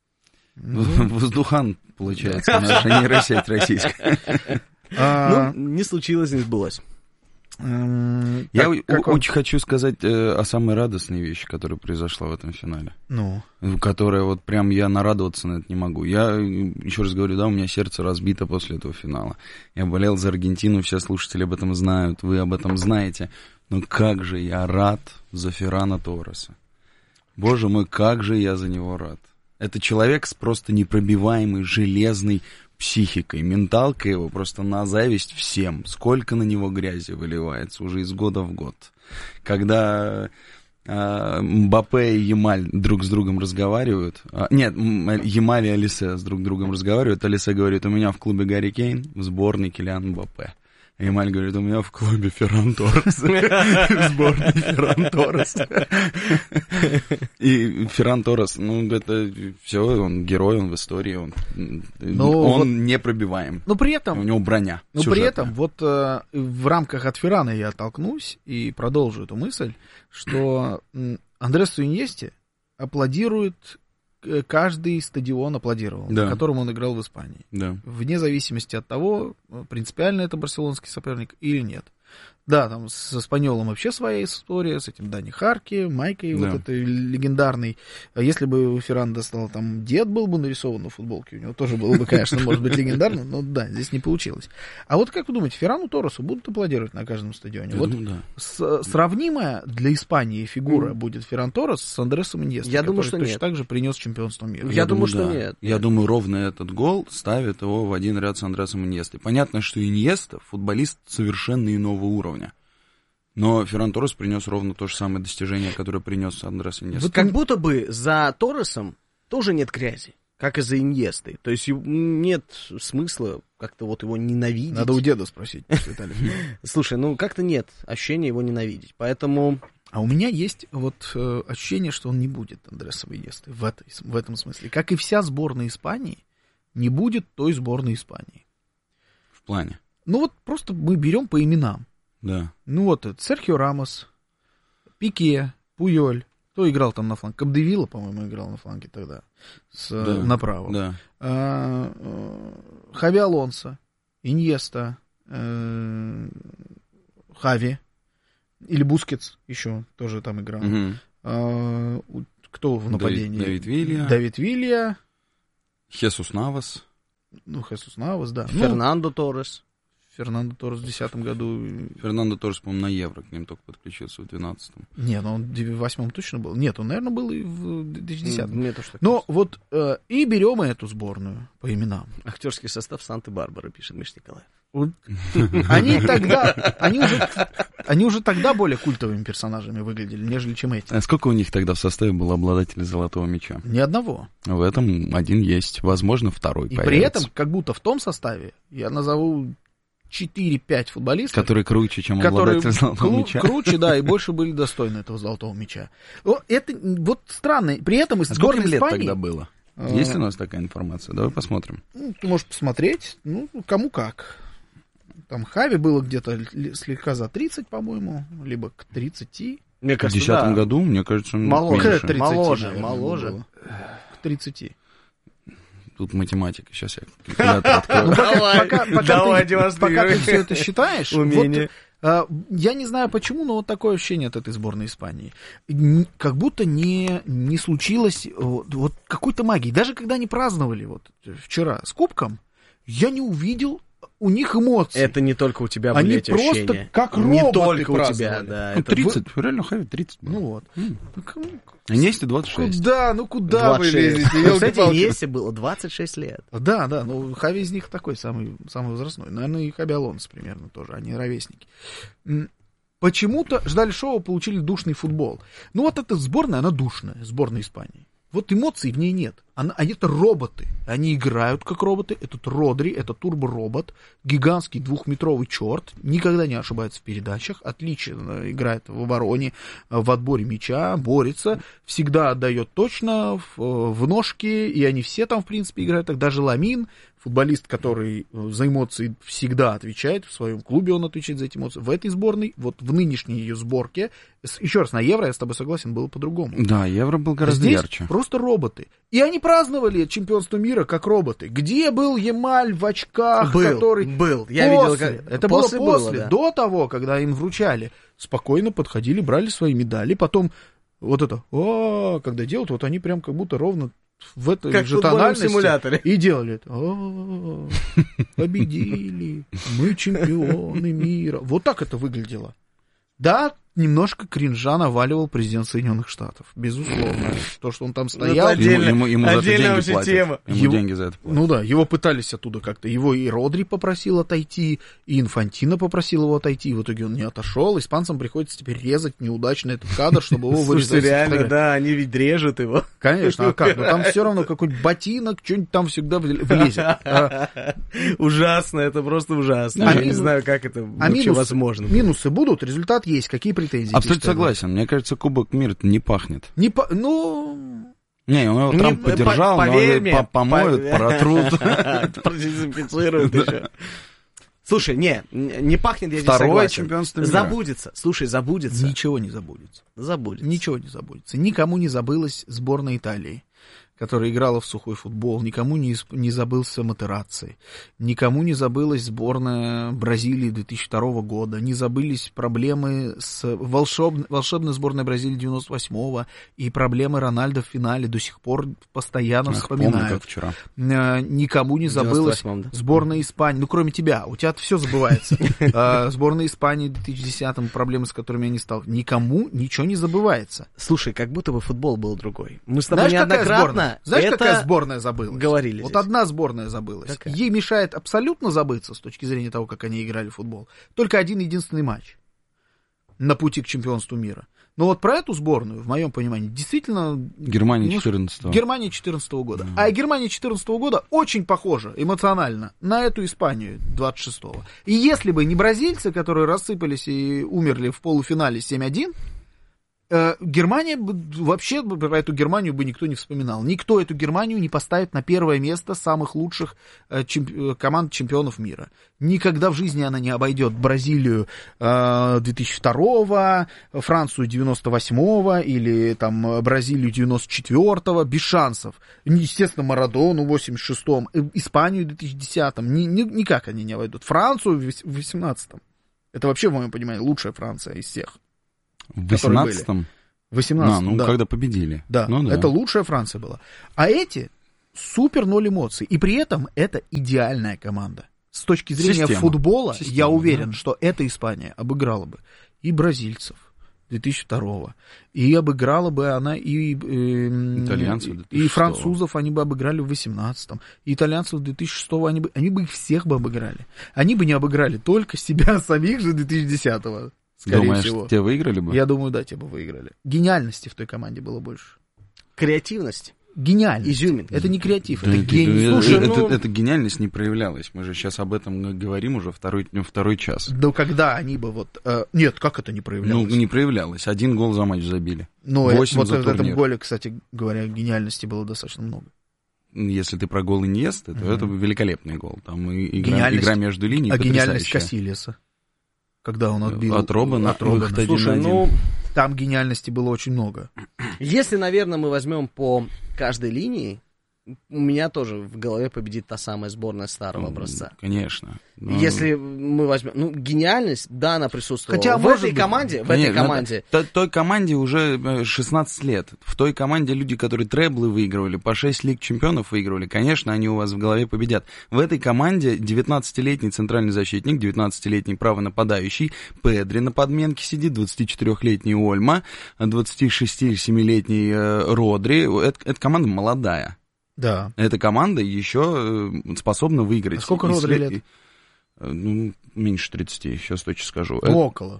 Speaker 10: Воздухан, получается, наша нейросеть российская.
Speaker 9: Ну, не случилось, не сбылось.
Speaker 10: Я очень хочу сказать о самой радостной вещи, которая произошла в этом финале.
Speaker 8: Ну?
Speaker 10: Которая вот прям я нарадоваться на это не могу. Я, еще раз говорю, да, у меня сердце разбито после этого финала. Я болел за Аргентину, все слушатели об этом знают, вы об этом знаете. Но как же я рад за Феррана Торреса. Боже мой, как же я за него рад. Это человек с просто непробиваемой, железной психикой. Менталка его просто на зависть всем. Сколько на него грязи выливается уже из года в год. Когда э, Мбаппе и Ямаль друг с другом разговаривают. А, нет, Ямаль и Олисе с друг другом разговаривают. Олисе говорит, у меня в клубе Гарри Кейн, в сборной Килиан Мбаппе. Ямаль говорит, у меня в клубе Ферран Торрес. В сборной Ферран Торрес. И Ферран Торрес, ну, это все, он герой, он в истории, он, он непробиваем.
Speaker 8: Но при этом...
Speaker 10: У него броня.
Speaker 8: Но при этом, вот в рамках от Феррана я оттолкнусь и продолжу эту мысль, что Андресу Иньесте аплодирует... Каждый стадион аплодировал,
Speaker 10: да.
Speaker 8: на котором он играл в Испании.
Speaker 10: Да.
Speaker 8: Вне зависимости от того, принципиально это барселонский соперник или нет. Да, там с Эспаньолом вообще своя история, с этим Дани Харки, Майкой, да. вот этой легендарной. Если бы у Феррана достал, там дед был бы нарисован на футболке, у него тоже было бы, конечно, может быть, легендарно, но да, здесь не получилось. А вот как вы думаете, Феррану Торресу будут аплодировать на каждом стадионе? Вот
Speaker 10: да.
Speaker 8: с, сравнимая для Испании фигура mm. будет Ферран Торрес с Андресом Иньестой,
Speaker 9: Я
Speaker 8: который
Speaker 9: думаю, что
Speaker 8: точно
Speaker 9: нет.
Speaker 8: так же принес чемпионство мира.
Speaker 9: Я,
Speaker 10: Я
Speaker 9: думаю,
Speaker 10: думаю,
Speaker 9: что
Speaker 10: да.
Speaker 9: нет.
Speaker 10: Я думаю, ровно этот гол ставит его в один ряд с Андресом Иньестой. Понятно, что Иньеста футболист совершенно иного уровня. Но Ферран Торрес принес ровно то же самое достижение, которое принес Андрес Иньеста.
Speaker 9: Вот как будто бы за Торресом тоже нет грязи, как и за Иньестой. То есть нет смысла как-то вот его ненавидеть.
Speaker 8: Надо у деда спросить, Виталий.
Speaker 9: Слушай, ну как-то нет ощущения его ненавидеть, поэтому...
Speaker 8: А у меня есть вот э, ощущение, что он не будет Андресом Иньестой в, этой, в этом смысле. Как и вся сборная Испании, не будет той сборной Испании.
Speaker 10: В плане?
Speaker 8: Ну вот просто мы берем по именам.
Speaker 10: Да.
Speaker 8: Ну вот, Серхио Рамос, Пике, Пуйоль. Кто играл там на фланге? Капдевилла, по-моему, играл на фланге тогда. С,
Speaker 10: да.
Speaker 8: Направо.
Speaker 10: Да.
Speaker 8: А, а, Хави Алонсо, Иньеста, а, Хави. Или Бускетс еще тоже там играл.
Speaker 10: Угу.
Speaker 8: А, кто в нападении?
Speaker 10: Давид, Давид Вилья.
Speaker 8: Давид Вилья.
Speaker 10: Хесус Навас.
Speaker 8: Ну, Хесус Навас, да.
Speaker 9: Фернандо ну, Торрес.
Speaker 8: Фернандо Торрес в две тысячи десятом году.
Speaker 10: Фернандо Торрес, по-моему, на Евро к ним только подключился в две тысячи двенадцатом.
Speaker 8: Нет, ну он в две тысячи восьмом точно был. Нет, он, наверное, был и в две тысячи десятом.
Speaker 9: Мне тоже так
Speaker 8: Но
Speaker 9: кажется.
Speaker 8: вот э, и берем эту сборную по именам.
Speaker 9: Актерский состав Санты-Барбары, пишет Миш Николаев.
Speaker 8: Вот. Они тогда, они уже, они уже тогда более культовыми персонажами выглядели, нежели чем эти.
Speaker 10: А сколько у них тогда в составе было обладателей золотого мяча?
Speaker 8: Ни одного.
Speaker 10: В этом один есть, возможно, второй
Speaker 8: И
Speaker 10: появится.
Speaker 8: при этом, как будто в том составе, я назову четыре-пять футболистов,
Speaker 10: которые круче, чем
Speaker 8: которые
Speaker 10: обладатель золотого
Speaker 8: кру-
Speaker 10: мяча.
Speaker 8: круче, да, и больше были достойны этого золотого мяча. Это вот странно. При этом из
Speaker 10: А сколько
Speaker 8: сборной
Speaker 10: им лет
Speaker 8: Испании...
Speaker 10: тогда было?
Speaker 8: А...
Speaker 10: Есть у нас такая информация? Давай посмотрим.
Speaker 8: Ну, ты можешь посмотреть, ну, кому как. Там Хави было где-то слегка за тридцать, по-моему, либо к тридцати.
Speaker 9: Мне
Speaker 10: В
Speaker 9: кажется,
Speaker 10: десятом
Speaker 9: да.
Speaker 10: году, мне кажется, он
Speaker 9: Моложе,
Speaker 10: меньше.
Speaker 8: тридцати,
Speaker 9: моложе,
Speaker 8: наверное,
Speaker 9: моложе.
Speaker 8: было. К тридцати.
Speaker 10: Тут математика, сейчас я калькулятор открою.
Speaker 8: Ну, пока,
Speaker 9: Давай,
Speaker 8: пока, пока
Speaker 9: давай,
Speaker 8: ты,
Speaker 9: демонстрируй.
Speaker 8: пока ты все это считаешь,
Speaker 9: Умение.
Speaker 8: вот, а, я не знаю почему, но вот такое ощущение от этой сборной Испании. Н- Как будто не, не случилось вот, вот какой-то магии. Даже когда они праздновали вот вчера с кубком, я не увидел у них эмоций.
Speaker 9: Это не только у тебя
Speaker 8: Они
Speaker 9: были эти
Speaker 8: просто
Speaker 9: ощущения.
Speaker 8: как
Speaker 9: Не
Speaker 8: роботы
Speaker 9: только у тебя,
Speaker 8: праздновали.
Speaker 9: да.
Speaker 10: Ну,
Speaker 9: это
Speaker 10: тридцать, реально Хави тридцать.
Speaker 8: Ну вот.
Speaker 10: М.
Speaker 8: Ну, кому-
Speaker 10: А Несте двадцать шесть.
Speaker 8: Куда? Ну куда вы
Speaker 9: двадцать шесть.
Speaker 8: лезете?
Speaker 9: Ну, кстати,
Speaker 8: Ёлки-палки.
Speaker 9: Несте было двадцать шесть лет.
Speaker 8: Да, да, ну Хави из них такой самый, самый возрастной. Наверное, и Хаби Алонсо примерно тоже, они ровесники. М, Почему-то ждали шоу, получили душный футбол. Ну вот эта сборная, она душная, сборная Испании. Вот эмоций в ней нет. Она, они это роботы. Они играют как роботы. Этот Родри, это турборобот, гигантский двухметровый черт, никогда не ошибается в передачах, отлично играет в обороне, в отборе мяча, борется, всегда отдает точно в, в ножки, и они все там, в принципе, играют так. Даже Ламин, футболист, который за эмоции всегда отвечает, в своем клубе он отвечает за эти эмоции. В этой сборной, вот в нынешней ее сборке, с- еще раз, на Евро, я с тобой согласен, было по-другому.
Speaker 10: Да, Евро был гораздо
Speaker 8: Здесь
Speaker 10: ярче.
Speaker 8: просто роботы. И они праздновали чемпионство мира как роботы. Где был Ямаль в очках,
Speaker 9: Был,
Speaker 8: который...
Speaker 9: был. Я
Speaker 8: после.
Speaker 9: видел, как-
Speaker 8: Это
Speaker 9: после
Speaker 8: было
Speaker 9: было,
Speaker 8: после.
Speaker 9: да.
Speaker 8: До того, когда им вручали. Спокойно подходили, брали свои медали. Потом вот это, о, когда делают, вот они прям как будто ровно в этой
Speaker 9: Как в
Speaker 8: же
Speaker 9: футбольном
Speaker 8: тональности
Speaker 9: симуляторе.
Speaker 8: и делали это. О, победили, мы чемпионы мира. Вот так это выглядело. Да, немножко кринжа наваливал президент Соединенных Штатов, безусловно. То, что он там стоял.
Speaker 9: это отдельно-
Speaker 10: ему, ему, ему за это
Speaker 9: отдельная
Speaker 10: деньги
Speaker 9: вообще
Speaker 10: платят.
Speaker 9: тема.
Speaker 10: Ему
Speaker 8: Его-
Speaker 10: деньги за это платят.
Speaker 8: Ну да, его пытались оттуда как-то. Его и Родри попросил отойти, и Инфантино попросил его отойти. И в итоге он не отошел. Испанцам приходится теперь резать неудачно этот кадр, чтобы его
Speaker 9: Слушайте,
Speaker 8: вырезать.
Speaker 9: реально, да, они ведь режут его.
Speaker 8: Конечно, а как? Ну там все равно какой-нибудь ботинок, что-нибудь там всегда вл- влезет. А,
Speaker 9: Ужасно, это просто ужасно.
Speaker 8: А
Speaker 9: Я не
Speaker 8: минус-
Speaker 9: знаю, как это
Speaker 8: а
Speaker 9: вообще
Speaker 8: минус-
Speaker 9: возможно.
Speaker 8: минусы будут, результат есть. Какие претензии?
Speaker 10: Абсолютно
Speaker 8: ты считаешь?
Speaker 10: согласен. Мне кажется, Кубок мира не пахнет.
Speaker 8: Не по... Ну,
Speaker 10: Не, он его
Speaker 9: Не,
Speaker 10: Трамп
Speaker 9: по-
Speaker 10: поддержал, но
Speaker 9: поверь
Speaker 10: его
Speaker 9: мне,
Speaker 10: по- помоют,
Speaker 9: по-
Speaker 10: протрут.
Speaker 9: Продезинфицируют еще. Слушай, не, не пахнет, я здесь
Speaker 10: Второе
Speaker 9: согласен.
Speaker 10: чемпионство мира.
Speaker 9: Забудется. Слушай, забудется.
Speaker 8: ничего не забудется.
Speaker 9: Забудется.
Speaker 8: Ничего не забудется. Никому не забылась сборная Италии, которая играла в сухой футбол. Никому не, исп- не забылся Матерацци. Никому не забылась сборная Бразилии две тысячи второго года. Не забылись проблемы с волшеб... волшебной сборной Бразилии девяносто восьмого. И проблемы Рональдо в финале до сих пор постоянно
Speaker 10: Ах, помню,
Speaker 8: вспоминают.
Speaker 10: как вчера.
Speaker 8: Э, Никому не
Speaker 9: В
Speaker 8: забылась
Speaker 9: девяносто восьмом, да?
Speaker 8: сборная Испании. Ну, кроме тебя. У тебя все забывается. Э, Сборная Испании в две тысячи десятом, проблемы, с которыми они сталкивались. Никому ничего не забывается.
Speaker 9: Слушай, как будто бы футбол был другой. Мы с тобой
Speaker 8: Знаешь, какая
Speaker 9: неоднократно
Speaker 8: сборная? Знаешь,
Speaker 9: это
Speaker 8: какая сборная забылась?
Speaker 9: говорили
Speaker 8: Вот
Speaker 9: здесь.
Speaker 8: одна сборная забылась.
Speaker 9: Какая?
Speaker 8: Ей мешает абсолютно забыться с точки зрения того, как они играли в футбол. Только один единственный матч на пути к чемпионству мира. Но вот про эту сборную, в моем понимании, действительно...
Speaker 10: Германия
Speaker 8: немножко-
Speaker 10: четырнадцатого.
Speaker 8: Германия четырнадцатого года. А Германия четырнадцатого года очень похожа эмоционально на эту Испанию двадцать шестого. И если бы не бразильцы, которые рассыпались и умерли в полуфинале семь один, э, Германия бы, вообще бы про эту Германию бы никто не вспоминал. Никто эту Германию не поставит на первое место самых лучших э, чемпи- команд чемпионов мира. Никогда в жизни она не обойдет Бразилию э, две тысячи второго, Францию девяносто восьмого или там Бразилию девяносто четвёртого, без шансов. Естественно, Марадону в восемьдесят шестом, э, Испанию в две тысячи десятом, ни, ни- никак они не обойдут. Францию в вось- в восемнадцатом. Это вообще, в моем понимании, лучшая Франция из всех.
Speaker 10: В восемнадцатом?
Speaker 8: В восемнадцатом,
Speaker 10: А, ну,
Speaker 8: да.
Speaker 10: когда победили.
Speaker 8: Да,
Speaker 10: Ну, да.
Speaker 8: это лучшая Франция была. А эти, супер ноль эмоций. И при этом это идеальная команда. С точки зрения
Speaker 10: Система.
Speaker 8: футбола,
Speaker 10: Система,
Speaker 8: я уверен,
Speaker 10: да.
Speaker 8: что эта Испания обыграла бы и бразильцев две тысячи второго, и обыграла бы она и, э,
Speaker 10: итальянцев
Speaker 8: и,
Speaker 10: две тысячи шестого.
Speaker 8: и французов они бы обыграли в восемнадцатом, и итальянцев две тысячи шестого они бы, они бы их всех бы обыграли. Они бы не обыграли только себя самих же две тысячи десятого, скорее
Speaker 10: Думаешь,
Speaker 8: всего.
Speaker 10: те выиграли бы?
Speaker 8: Я думаю, да, те бы выиграли. Гениальности в той команде было больше.
Speaker 9: Креативность.
Speaker 8: Гениальность.
Speaker 9: Изюминка.
Speaker 8: Это не креатив,
Speaker 10: Да,
Speaker 8: это
Speaker 10: это-
Speaker 8: гений.
Speaker 10: это-
Speaker 9: Слушай,
Speaker 10: это,
Speaker 9: ну-
Speaker 10: это гениальность не проявлялась. Мы же сейчас об этом говорим уже второй, ну, второй час.
Speaker 8: Да когда они бы вот... э, нет, как это не
Speaker 10: Ну,
Speaker 8: проявлялось?
Speaker 10: не проявлялось. Один гол за матч забили.
Speaker 8: Ну, э,
Speaker 10: Восемь
Speaker 8: вот
Speaker 10: за
Speaker 8: в этом
Speaker 10: турнир.
Speaker 8: голе, кстати говоря, гениальности было достаточно много.
Speaker 10: Если ты про гол Иньесты, то
Speaker 8: Мгм.
Speaker 10: это великолепный гол. Там и игра,
Speaker 8: Гениальность-
Speaker 10: игра между линией
Speaker 8: А гениальность
Speaker 10: потрясающая.
Speaker 8: Кассилеса, когда он отбил...
Speaker 10: От Робена,
Speaker 8: от Робена.
Speaker 10: выход один
Speaker 9: Слушай,
Speaker 10: на один.
Speaker 9: ну,
Speaker 8: Там гениальности было очень много.
Speaker 9: если, наверное, мы возьмем по каждой линии, у меня тоже в голове победит та самая сборная старого образца.
Speaker 10: Конечно. Но-
Speaker 9: Если мы возьмем... Ну, гениальность, да, она присутствовала.
Speaker 8: Хотя,
Speaker 9: в
Speaker 8: может
Speaker 9: этой
Speaker 8: быть,
Speaker 9: команде, в
Speaker 10: Конечно,
Speaker 9: этой команде...
Speaker 10: надо- Той команде уже э, шестнадцать лет. В той команде люди, которые треблы выигрывали, по шесть лиг чемпионов выигрывали, конечно, они у вас в голове победят. В этой команде девятнадцатилетний центральный защитник, девятнадцатилетний правонападающий, Педри на подменке сидит, двадцатичетырехлетний Ольма, двадцатишестисемилетний э, Родри. Это, эта команда молодая.
Speaker 8: Да.
Speaker 10: Эта команда еще э, способна выиграть.
Speaker 8: А сколько
Speaker 10: И
Speaker 8: Родри
Speaker 10: след-
Speaker 8: лет?
Speaker 10: э, Ну, меньше тридцати, сейчас точно скажу.
Speaker 8: Ну, около.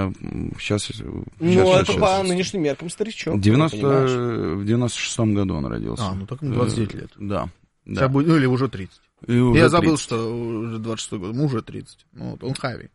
Speaker 10: Сейчас,
Speaker 9: Ну, это по нынешним меркам старичок.
Speaker 10: В
Speaker 9: ты понимаешь.
Speaker 10: девяносто, в девяносто шестом году он родился.
Speaker 8: А, ну так ему двадцать девять лет.
Speaker 10: Э, Да.
Speaker 8: Сейчас
Speaker 10: да.
Speaker 8: будет- ну, или уже тридцать.
Speaker 10: И уже
Speaker 8: Я забыл,
Speaker 10: тридцать.
Speaker 8: что уже двадцать шестой год. Ему уже тридцать. Ну, вот он Хави.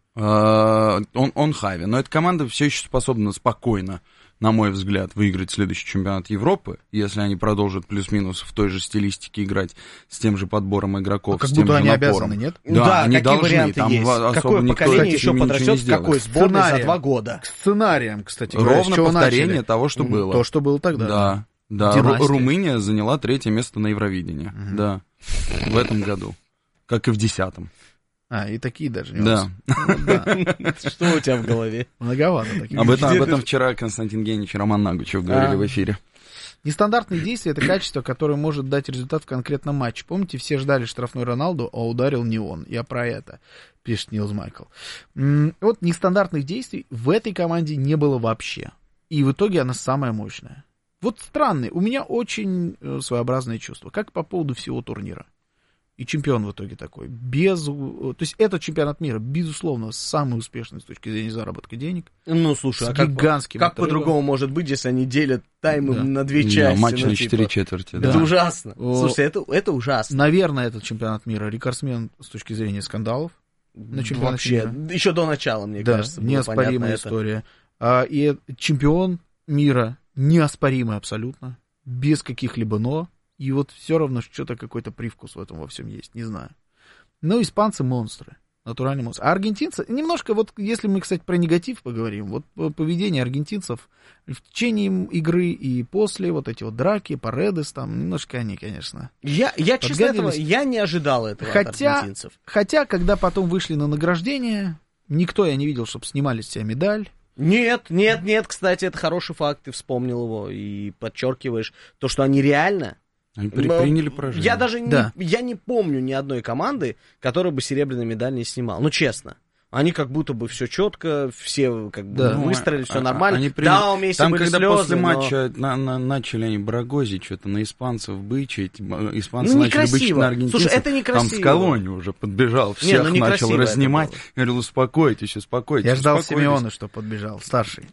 Speaker 10: А, Он, он Хави. Но эта команда все еще способна спокойно, на мой взгляд, выиграть следующий чемпионат Европы, если они продолжат плюс-минус в той же стилистике играть с тем же подбором игроков,
Speaker 8: А как
Speaker 10: с тем
Speaker 8: будто
Speaker 10: же
Speaker 8: они
Speaker 10: напором.
Speaker 8: обязаны, нет?
Speaker 10: Да,
Speaker 9: Да,
Speaker 10: они
Speaker 9: какие
Speaker 10: должны.
Speaker 9: варианты
Speaker 10: Там
Speaker 9: есть?
Speaker 10: особо
Speaker 9: Какое
Speaker 10: никто
Speaker 9: поколение
Speaker 10: с
Speaker 9: еще
Speaker 10: ними ничего
Speaker 9: подрастет
Speaker 10: не
Speaker 9: в
Speaker 10: сделает.
Speaker 9: какой сборной за
Speaker 8: Сценарием.
Speaker 9: два года?
Speaker 8: К сценариям, кстати говоря,
Speaker 10: Ровно
Speaker 8: с чего
Speaker 10: повторение
Speaker 8: начали.
Speaker 10: того, что
Speaker 8: М,
Speaker 10: было.
Speaker 8: То, что было тогда.
Speaker 10: Да, да. Ру-
Speaker 8: Династия.
Speaker 10: Румыния заняла третье место на Евровидении. Да. В этом году. Как и в десятом.
Speaker 8: А, и такие даже
Speaker 10: Да.
Speaker 8: нюансы. Ну, да.
Speaker 9: Что у тебя в голове?
Speaker 8: Многовато таких.
Speaker 10: Об этом, об этом вчера Константин Генич и Роман Нагучев говорили
Speaker 9: А.
Speaker 10: в эфире.
Speaker 8: Нестандартные действия — это качество, которое может дать результат в конкретном матче. Помните, все ждали штрафной Роналду, а ударил не он. Я про это, пишет Нилс Майкл. М, Вот нестандартных действий в этой команде не было вообще. И в итоге она самая мощная. Вот странный, у меня очень э, своеобразное чувство, как по поводу всего турнира. И чемпион в итоге такой. Без, то есть этот чемпионат мира, безусловно, самый успешный с точки зрения заработка денег.
Speaker 9: Ну, слушай,
Speaker 8: С
Speaker 9: а как,
Speaker 8: гигантским
Speaker 9: как
Speaker 8: отрывом.
Speaker 9: по-другому может быть, если они делят таймы
Speaker 8: Да.
Speaker 9: на две
Speaker 10: Да,
Speaker 9: части?
Speaker 10: матч
Speaker 9: ну,
Speaker 10: на
Speaker 9: типа,
Speaker 10: четыре четверти.
Speaker 9: Это
Speaker 10: Да.
Speaker 9: ужасно.
Speaker 8: О.
Speaker 9: Слушай, это, это ужасно.
Speaker 8: Наверное, этот чемпионат мира рекордсмен с точки зрения скандалов. На чемпионате
Speaker 9: Вообще,
Speaker 8: мира.
Speaker 9: еще до начала, мне
Speaker 8: Да,
Speaker 9: кажется, было
Speaker 8: неоспоримая
Speaker 9: понятно это.
Speaker 8: история. А, и чемпион мира неоспоримый абсолютно, без каких-либо «но». И вот все равно что-то какой-то привкус в этом во всем есть, не знаю. Но испанцы монстры, натуральные монстры. А аргентинцы, немножко вот, если мы, кстати, про негатив поговорим, вот поведение аргентинцев в течение игры и после, вот эти вот драки, паредес, там, немножко они, конечно.
Speaker 9: Я, я честно, этого,
Speaker 8: Подгадились.
Speaker 9: я не ожидал этого от
Speaker 8: Хотя,
Speaker 9: аргентинцев.
Speaker 8: хотя, когда потом вышли на награждение, никто, я не видел, чтобы снимали с тебя медаль.
Speaker 9: Нет, нет, нет, кстати, это хороший факт, ты вспомнил его и подчеркиваешь то, что они реально...
Speaker 10: Они при-
Speaker 9: Но
Speaker 10: приняли поражение.
Speaker 9: Я даже
Speaker 8: Да.
Speaker 9: не, я не помню ни одной команды, которая бы серебряную медаль не снимала. Ну, честно. Они как будто бы все четко, все как бы
Speaker 8: Да.
Speaker 9: выстроили, все
Speaker 10: А-
Speaker 9: нормально.
Speaker 10: они приняли-
Speaker 9: Да, у Месси
Speaker 10: Там,
Speaker 9: были
Speaker 10: когда
Speaker 9: слезы,
Speaker 10: после
Speaker 9: но-
Speaker 10: матча на- на- начали они барагозить, что-то на испанцев бычить, м, испанцы
Speaker 9: Ну,
Speaker 10: начали бычить
Speaker 9: некрасиво.
Speaker 10: на аргентинцев.
Speaker 9: Слушай, это
Speaker 10: Там
Speaker 9: некрасиво.
Speaker 10: Скалони уже подбежал, всех
Speaker 9: ну, некрасиво
Speaker 10: начал
Speaker 9: это
Speaker 10: разнимать.
Speaker 9: было.
Speaker 10: Говорил, успокойтесь, успокойтесь.
Speaker 8: Я ждал
Speaker 10: успокойтесь.
Speaker 8: Симеона, что подбежал, старший.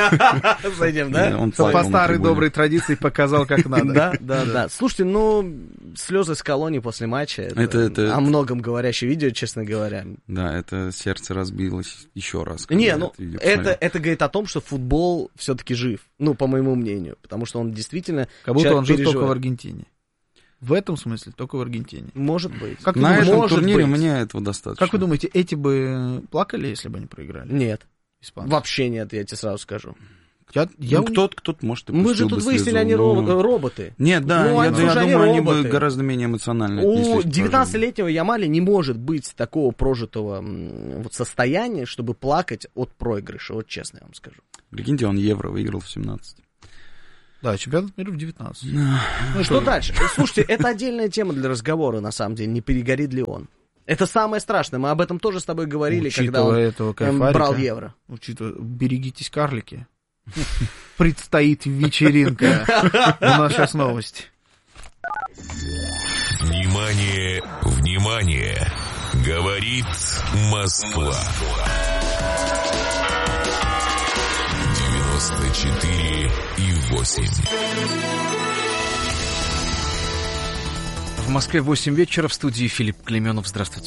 Speaker 9: Зайдем,
Speaker 10: Да,
Speaker 9: да?
Speaker 10: он
Speaker 8: Что
Speaker 10: плакал
Speaker 8: по
Speaker 10: на
Speaker 8: старой
Speaker 10: трибуне.
Speaker 8: доброй традиции показал, как надо.
Speaker 9: Да, да, да. Слушайте, ну, слезы Скалони после матча, это,
Speaker 10: Это- это-
Speaker 9: о многом говорящее видео, честно говоря.
Speaker 10: Да, это сердце разбилось еще раз. когда
Speaker 9: Не,
Speaker 10: я
Speaker 9: ну,
Speaker 10: видео
Speaker 9: это,
Speaker 10: посмотрел.
Speaker 9: это говорит о том, что футбол все-таки жив, ну, по моему мнению, потому что он действительно...
Speaker 8: Как будто
Speaker 9: человек
Speaker 8: он жив только в
Speaker 9: переживает.
Speaker 8: Аргентине. В этом смысле только в Аргентине.
Speaker 9: Может быть.
Speaker 8: Как вы
Speaker 10: На
Speaker 8: думаете,
Speaker 10: этом
Speaker 9: может
Speaker 10: турнире
Speaker 9: быть.
Speaker 10: мне этого достаточно.
Speaker 8: Как вы думаете, эти бы плакали, если бы они проиграли?
Speaker 9: Нет,
Speaker 8: Испанцы.
Speaker 9: вообще нет, я тебе сразу скажу.
Speaker 8: Я, я
Speaker 10: Ну, кто-то, кто-то, может, и
Speaker 9: Мы же
Speaker 10: пустил
Speaker 9: тут
Speaker 10: бы
Speaker 9: выяснили,
Speaker 10: слезу,
Speaker 9: они
Speaker 10: но-
Speaker 9: ро- роботы.
Speaker 10: Нет, да,
Speaker 9: Ну,
Speaker 10: я,
Speaker 9: они,
Speaker 10: я
Speaker 9: слушай, они
Speaker 10: думаю, они бы
Speaker 9: роботы.
Speaker 10: гораздо менее эмоционально
Speaker 9: У
Speaker 10: отнеслись к поражению.
Speaker 9: девятнадцатилетнего Ямали не может быть такого прожитого м, вот состояния, чтобы плакать от проигрыша, вот честно я вам скажу.
Speaker 10: Прикиньте, он Евро выиграл в семнадцать.
Speaker 8: Да, чемпионат мира в девятнадцать.
Speaker 9: Ну что дальше? Слушайте, это отдельная тема для разговора, на самом деле, не перегорит ли он. Это самое страшное, мы об этом тоже с тобой говорили,
Speaker 8: Учитывая
Speaker 9: когда он
Speaker 8: этого
Speaker 9: брал евро.
Speaker 8: Учитывая, берегитесь, карлики. Предстоит вечеринка. У нас сейчас новости.
Speaker 1: Внимание, внимание! Говорит Москва. девяносто четыре и восемь.
Speaker 2: В Москве восемь вечера, в студии Филипп Клеменов. Здравствуйте.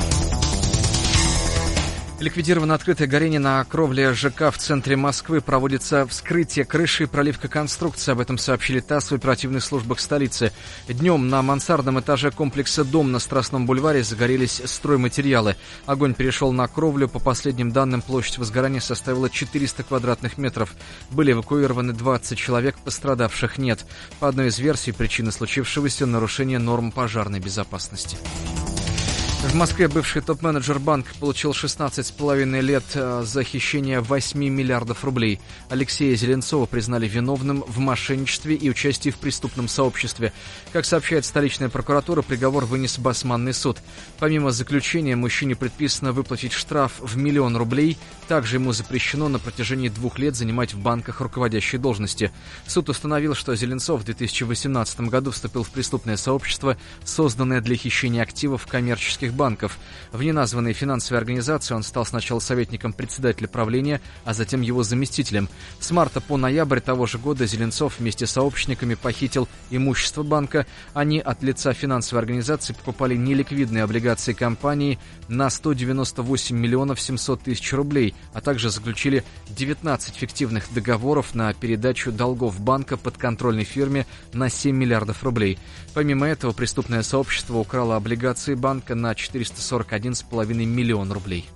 Speaker 2: Ликвидировано открытое горение на кровле ЖК в центре Москвы. Проводится вскрытие крыши и проливка конструкции. Об этом сообщили ТАСС в оперативных службах столицы. Днем на мансардном этаже комплекса «Дом» на Страстном бульваре загорелись стройматериалы. Огонь перешел на кровлю. По последним данным, площадь возгорания составила четыреста квадратных метров. Были эвакуированы двадцать человек, пострадавших нет. По одной из версий, причины случившегося – нарушение норм пожарной безопасности. В Москве бывший топ-менеджер банка получил шестнадцать с половиной лет за хищение восемь миллиардов рублей. Алексея Зеленцова признали виновным в мошенничестве и участии в преступном сообществе. Как сообщает столичная прокуратура, приговор вынес Басманный суд. Помимо заключения, мужчине предписано выплатить штраф в миллион рублей. Также ему запрещено на протяжении двух лет занимать в банках руководящие должности. Суд установил, что Зеленцов в две тысячи восемнадцатом году вступил в преступное сообщество, созданное для хищения активов коммерческих банков. В неназванной финансовой организации он стал сначала советником председателя правления, а затем его заместителем. С марта по ноябрь того же года Зеленцов вместе с сообщниками похитил имущество банка. Они от лица финансовой организации покупали неликвидные облигации компании на сто девяносто восемь миллионов семьсот тысяч рублей, а также заключили девятнадцать фиктивных договоров на передачу долгов банка подконтрольной фирме на семь миллиардов рублей. Помимо этого, преступное сообщество украло облигации банка на четыреста сорок один с половиной миллион рублей.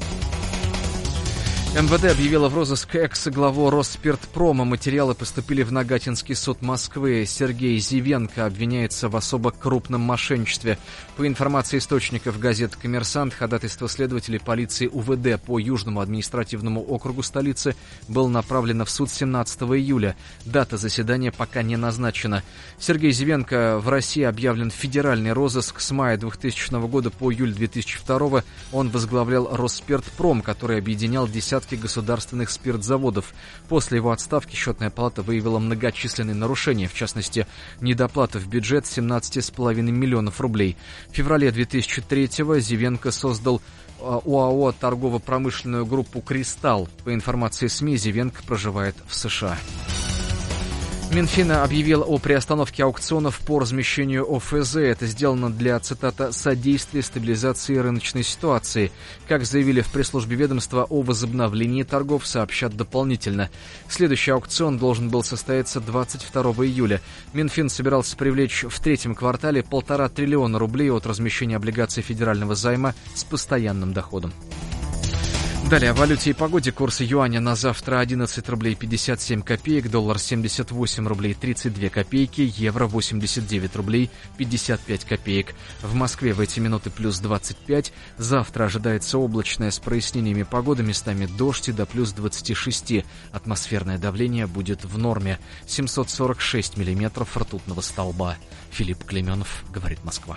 Speaker 2: МВД объявила в розыск экс-главу Росспиртпрома. Материалы поступили в Нагатинский суд Москвы. Сергей Зивенко обвиняется в особо крупном мошенничестве. По информации источников газеты «Коммерсант», ходатайство следователей полиции УВД по Южному административному округу столицы было направлено в суд семнадцатого июля. Дата заседания пока не назначена. Сергей Зивенко в России объявлен в федеральный розыск. С мая двухтысячного года по июль две тысячи второго он возглавлял Росспиртпром, который объединял десятки государственных спиртзаводов. После его отставки Счетная палата выявила многочисленные нарушения, в частности, недоплату в бюджет семнадцать с половиной миллионов рублей. В феврале две тысячи третьего Зивенко создал ОАО торгово-промышленную группу «Кристалл». По информации СМИ, Зивенко проживает в США. Минфин объявил о приостановке аукционов по размещению ОФЗ. Это сделано для, цитата, «содействия стабилизации рыночной ситуации». Как заявили в пресс-службе ведомства, о возобновлении торгов сообщат дополнительно. Следующий аукцион должен был состояться двадцать второго июля. Минфин собирался привлечь в третьем квартале полтора триллиона рублей от размещения облигаций федерального займа с постоянным доходом. Далее о валюте и погоде. Курс юаня на завтра одиннадцать рублей пятьдесят семь копеек, доллар семьдесят восемь рублей тридцать две копейки, евро восемьдесят девять рублей пятьдесят пять копеек. В Москве в эти минуты плюс двадцать пять. Завтра ожидается облачное с прояснениями погоды, местами дождь и до плюс двадцать шесть. Атмосферное давление будет в норме. семьсот сорок шесть миллиметров ртутного столба. Филипп Клеменов, говорит Москва.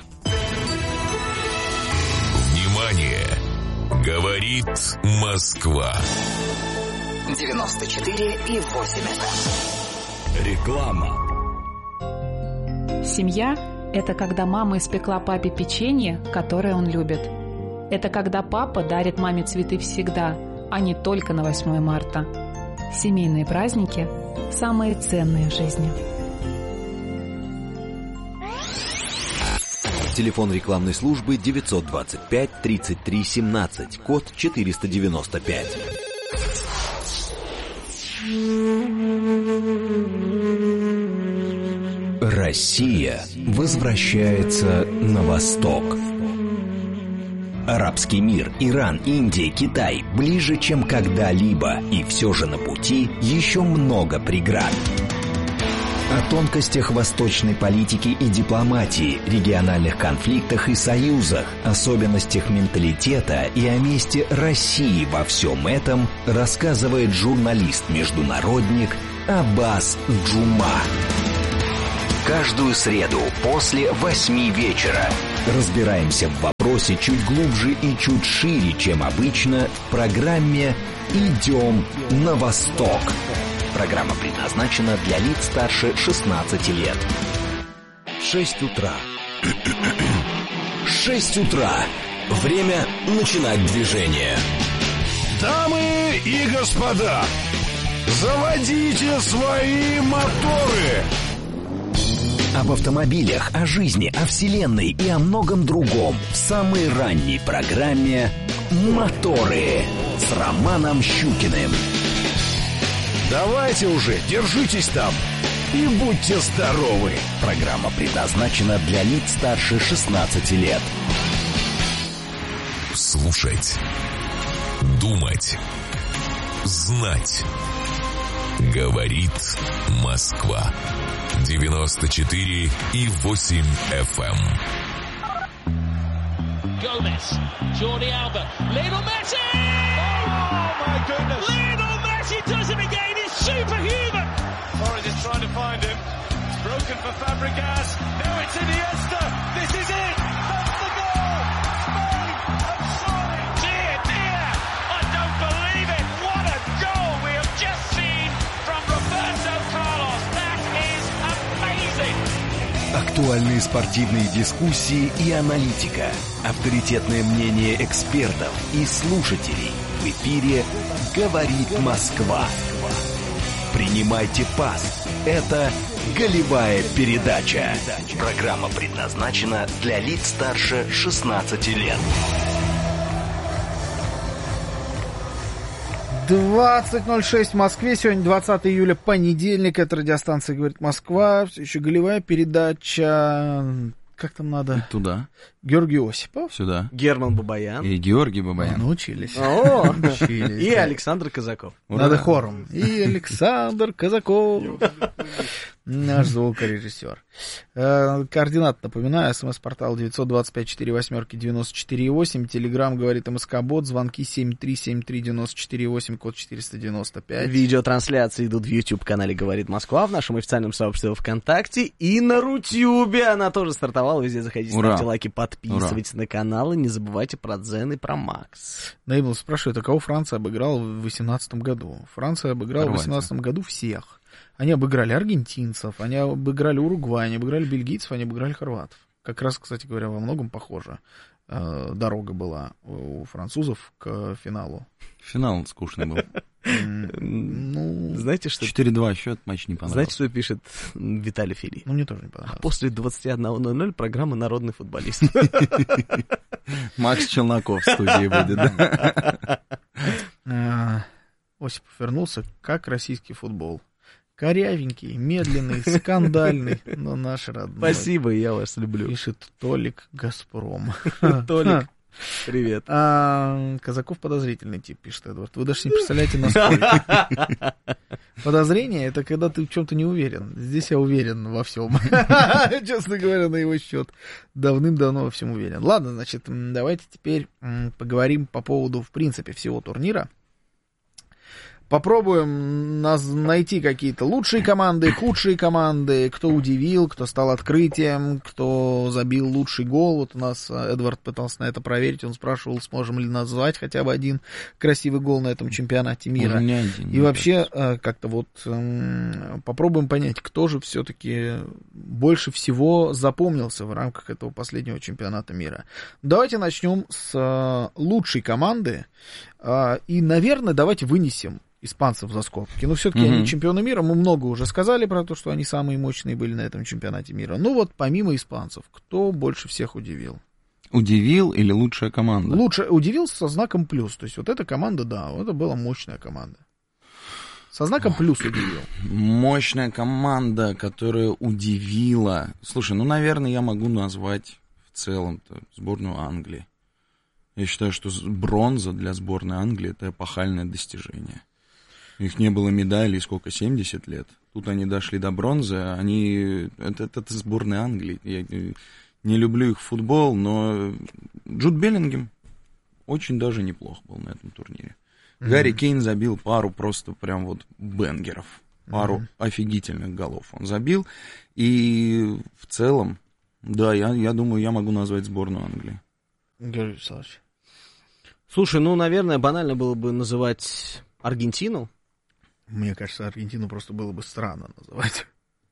Speaker 1: Внимание! Говорит Москва.
Speaker 6: девяносто четыре и восемь.
Speaker 1: Реклама.
Speaker 11: Семья – это когда мама испекла папе печенье, которое он любит. Это когда папа дарит маме цветы всегда, а не только на восьмое марта. Семейные праздники – самые ценные в жизни.
Speaker 4: Телефон рекламной службы девятьсот двадцать пять тридцать три семнадцать, код четыреста девяносто пять. Россия возвращается на восток. Арабский мир, Иран, Индия, Китай ближе, чем когда-либо, и все же на пути еще много преград.
Speaker 3: О тонкостях восточной политики и дипломатии, региональных конфликтах и союзах, особенностях менталитета и о месте России во всем этом рассказывает журналист-международник Аббас Джума. Каждую среду после восьми вечера разбираемся в вопросе чуть глубже и чуть шире, чем обычно, в программе «Идем на восток». Программа предназначена для лиц старше шестнадцати лет. Шесть утра. Шесть утра. Время начинать движение.
Speaker 12: Дамы и господа, заводите свои моторы.
Speaker 3: Об автомобилях, о жизни, о вселенной и о многом другом в самой ранней программе «Моторы» с Романом Щукиным.
Speaker 12: Давайте уже, держитесь там и будьте здоровы.
Speaker 3: Программа предназначена для лиц старше шестнадцати лет.
Speaker 1: Слушать, думать, знать. Говорит Москва. девяносто четыре и восемь эф эм.
Speaker 7: Gomez, Jordi Alba, Lionel Messi! Oh my goodness! Lionel Messi does it again! He's superhuman! Torres is trying to find him. Broken for Fabregas. Now it's Iniesta. This is it. That's the goal. Spain have surely. Dear, dear, I don't believe it. What a goal we have just seen from Roberto Carlos. That is amazing.
Speaker 3: Актуальные спортивные дискуссии и аналитика. Авторитетное мнение экспертов и слушателей. В эфире «Говорит Москва». Принимайте пас. Это голевая передача. Программа предназначена для лиц старше шестнадцати лет.
Speaker 8: двадцать ноль шесть в Москве. Сегодня двадцатое июля, понедельник. Это радиостанция «Говорит Москва». Все еще голевая передача. Как там надо?
Speaker 10: Туда.
Speaker 8: Георгий Осипов.
Speaker 10: Сюда.
Speaker 9: Герман Бабаян.
Speaker 10: И Георгий Бабаян.
Speaker 8: Научились.
Speaker 9: О,
Speaker 8: Научились.
Speaker 9: И Александр Казаков.
Speaker 8: Надо хором. И Александр Казаков. Наш звукорежиссер. Координаты напоминаю. СМС-портал девять два пять четыре восемь девяносто четыре восемь. Телеграм «Говорит МСК-бот». Звонки семь три семь три девяносто четыре восемь, код четыреста девяносто пять.
Speaker 9: Видеотрансляции идут в YouTube-канале «Говорит Москва», в нашем официальном сообществе ВКонтакте и на Рутюбе. Она тоже стартовала. Везде заходите,
Speaker 10: Ура.
Speaker 9: ставьте лайки, подписывайтесь
Speaker 10: Ура.
Speaker 9: на канал и не забывайте про Дзен и про Макс.
Speaker 8: Наибл спрашивает, а кого Франция обыграла в восемнадцатом году? Франция обыграла
Speaker 10: Хорватия.
Speaker 8: в восемнадцатом году всех. Они обыграли аргентинцев, они обыграли Уругвай, они обыграли бельгийцев, они обыграли хорватов. Как раз, кстати говоря, во многом похоже. Э, дорога была у французов к финалу.
Speaker 10: Финал скучный был.
Speaker 8: Ну,
Speaker 9: Знаете, что...
Speaker 10: четыре-два счет, матч не понравился.
Speaker 9: Знаете, что пишет Виталий Фили?
Speaker 8: Ну, мне тоже не
Speaker 9: А
Speaker 8: понравилось.
Speaker 9: после двадцать один ноль ноль программа «Народный футболист».
Speaker 10: Макс Челноков в студии будет, да?
Speaker 8: Осипов вернулся, как российский футбол. Корявенький, медленный, скандальный, но наш родной.
Speaker 9: Спасибо, я вас люблю.
Speaker 8: Пишет Толик Газпром.
Speaker 9: Толик, привет.
Speaker 8: А, Казаков подозрительный тип, пишет Эдвард. Вы даже не представляете, насколько. Подозрение — это когда ты в чем-то не уверен. Здесь я уверен во всем. Честно говоря, на его счет. Давным-давно во всем уверен. Ладно, значит, давайте теперь поговорим по поводу, в принципе, всего турнира. Попробуем нас найти какие-то лучшие команды, худшие команды, кто удивил, кто стал открытием, кто забил лучший гол. Вот у нас Эдвард пытался на это проверить, он спрашивал, сможем ли назвать хотя бы один красивый гол на этом чемпионате мира.
Speaker 10: Не один,
Speaker 8: И вообще как-то вот попробуем понять, кто же все-таки больше всего запомнился в рамках этого последнего чемпионата мира. Давайте начнем с лучшей команды и, наверное, давайте вынесем испанцев за скобки. Но все-таки mm-hmm. они чемпионы мира. Мы много уже сказали про то, что они самые мощные были на этом чемпионате мира. Ну вот, помимо испанцев, кто больше всех удивил?
Speaker 10: Удивил или лучшая команда?
Speaker 8: Лучше удивил со знаком плюс. То есть вот эта команда, да, это была мощная команда. Со знаком плюс удивил.
Speaker 10: Мощная команда, которая удивила. Слушай, ну, наверное, я могу назвать в целом-то сборную Англии. Я считаю, что бронза для сборной Англии — это эпохальное достижение. Их не было медалей сколько, семьдесят лет. Тут они дошли до бронзы. Они... Это, это, это сборная Англии. Я не люблю их футбол, но Джуд Беллингем очень даже неплохо был на этом турнире. Mm-hmm. Гарри Кейн забил пару просто прям вот бенгеров. Пару mm-hmm. офигительных голов он забил. И в целом, да, я, я думаю, я могу назвать сборную Англии.
Speaker 8: Георгий Вячеславович.
Speaker 9: Слушай, ну, наверное, банально было бы называть Аргентину.
Speaker 8: Мне кажется, Аргентину просто было бы странно называть.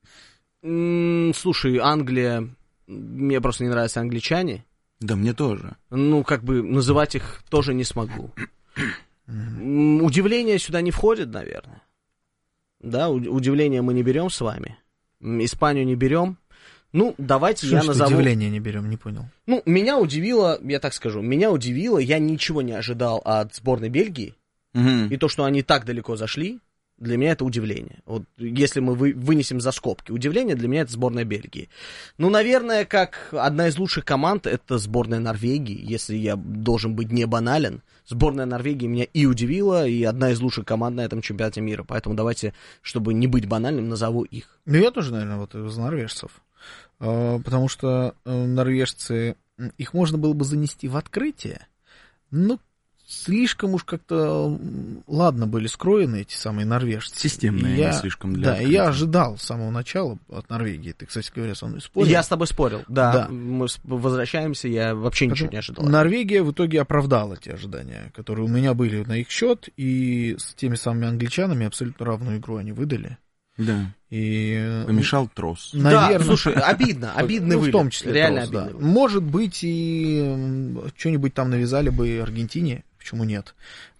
Speaker 9: М-м, слушай, Англия... Мне просто не нравятся англичане.
Speaker 10: Да, мне тоже.
Speaker 9: Ну, как бы, называть их тоже не смогу. Mm-hmm. Удивление сюда не входит, наверное. Да, удивление мы не берем с вами. Испанию не берем. Ну, давайте
Speaker 8: что
Speaker 9: я назову...
Speaker 8: удивление не берем, не понял.
Speaker 9: Ну, меня удивило, я так скажу, меня удивило, я ничего не ожидал от сборной Бельгии.
Speaker 10: Mm-hmm.
Speaker 9: И то, что они так далеко зашли, для меня это удивление. Вот если мы вы, вынесем за скобки удивление, для меня это сборная Бельгии. Ну, наверное, как одна из лучших команд, это сборная Норвегии, если я должен быть не банален. Сборная Норвегии меня и удивила, и одна из лучших команд на этом чемпионате мира. Поэтому давайте, чтобы не быть банальным, назову их.
Speaker 8: Ну, я тоже, наверное, вот из норвежцев. Потому что норвежцы, их можно было бы занести в открытие, но слишком уж как-то, ладно, были скроены эти самые норвежцы.
Speaker 10: Системные,
Speaker 8: я,
Speaker 10: не слишком для
Speaker 8: Да,
Speaker 10: открытия.
Speaker 8: Я ожидал с самого начала от Норвегии. Ты, кстати говоря, со мной спорил.
Speaker 9: Я с тобой спорил, да.
Speaker 8: да.
Speaker 9: Мы возвращаемся, я вообще
Speaker 8: Потому
Speaker 9: ничего не ожидал.
Speaker 8: Норвегия в итоге оправдала те ожидания, которые у меня были на их счет, и с теми самыми англичанами абсолютно равную игру они выдали.
Speaker 10: Да.
Speaker 8: И...
Speaker 10: Помешал трос.
Speaker 8: Наверное...
Speaker 9: Да, слушай, обидно, обидный
Speaker 8: ну,
Speaker 9: вылет.
Speaker 8: В том числе
Speaker 9: реально
Speaker 8: трос,
Speaker 9: обидно.
Speaker 8: Да. Может быть, и что-нибудь там навязали бы Аргентине, почему нет,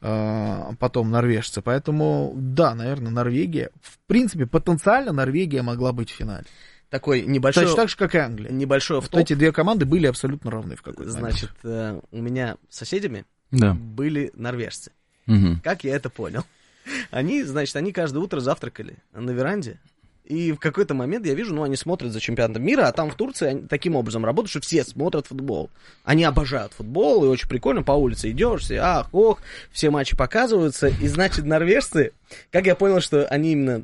Speaker 8: а, потом норвежцы. Поэтому, да, наверное, Норвегия, в принципе, потенциально Норвегия могла быть в финале.
Speaker 9: Такой небольшой...
Speaker 8: Точно так же, как и Англия.
Speaker 9: Небольшой
Speaker 8: вот эти две команды были абсолютно равны в какой-то момент.
Speaker 9: Значит, э, у меня соседями
Speaker 10: да.
Speaker 9: были норвежцы.
Speaker 10: Угу.
Speaker 9: Как я это понял? Они, значит, они каждое утро завтракали на веранде. И в какой-то момент я вижу, ну, они смотрят за чемпионатом мира, а там в Турции они таким образом работают, что все смотрят футбол. Они обожают футбол, и очень прикольно, по улице идешь, все ах, ох, все матчи показываются. И, значит, норвежцы, как я понял, что они именно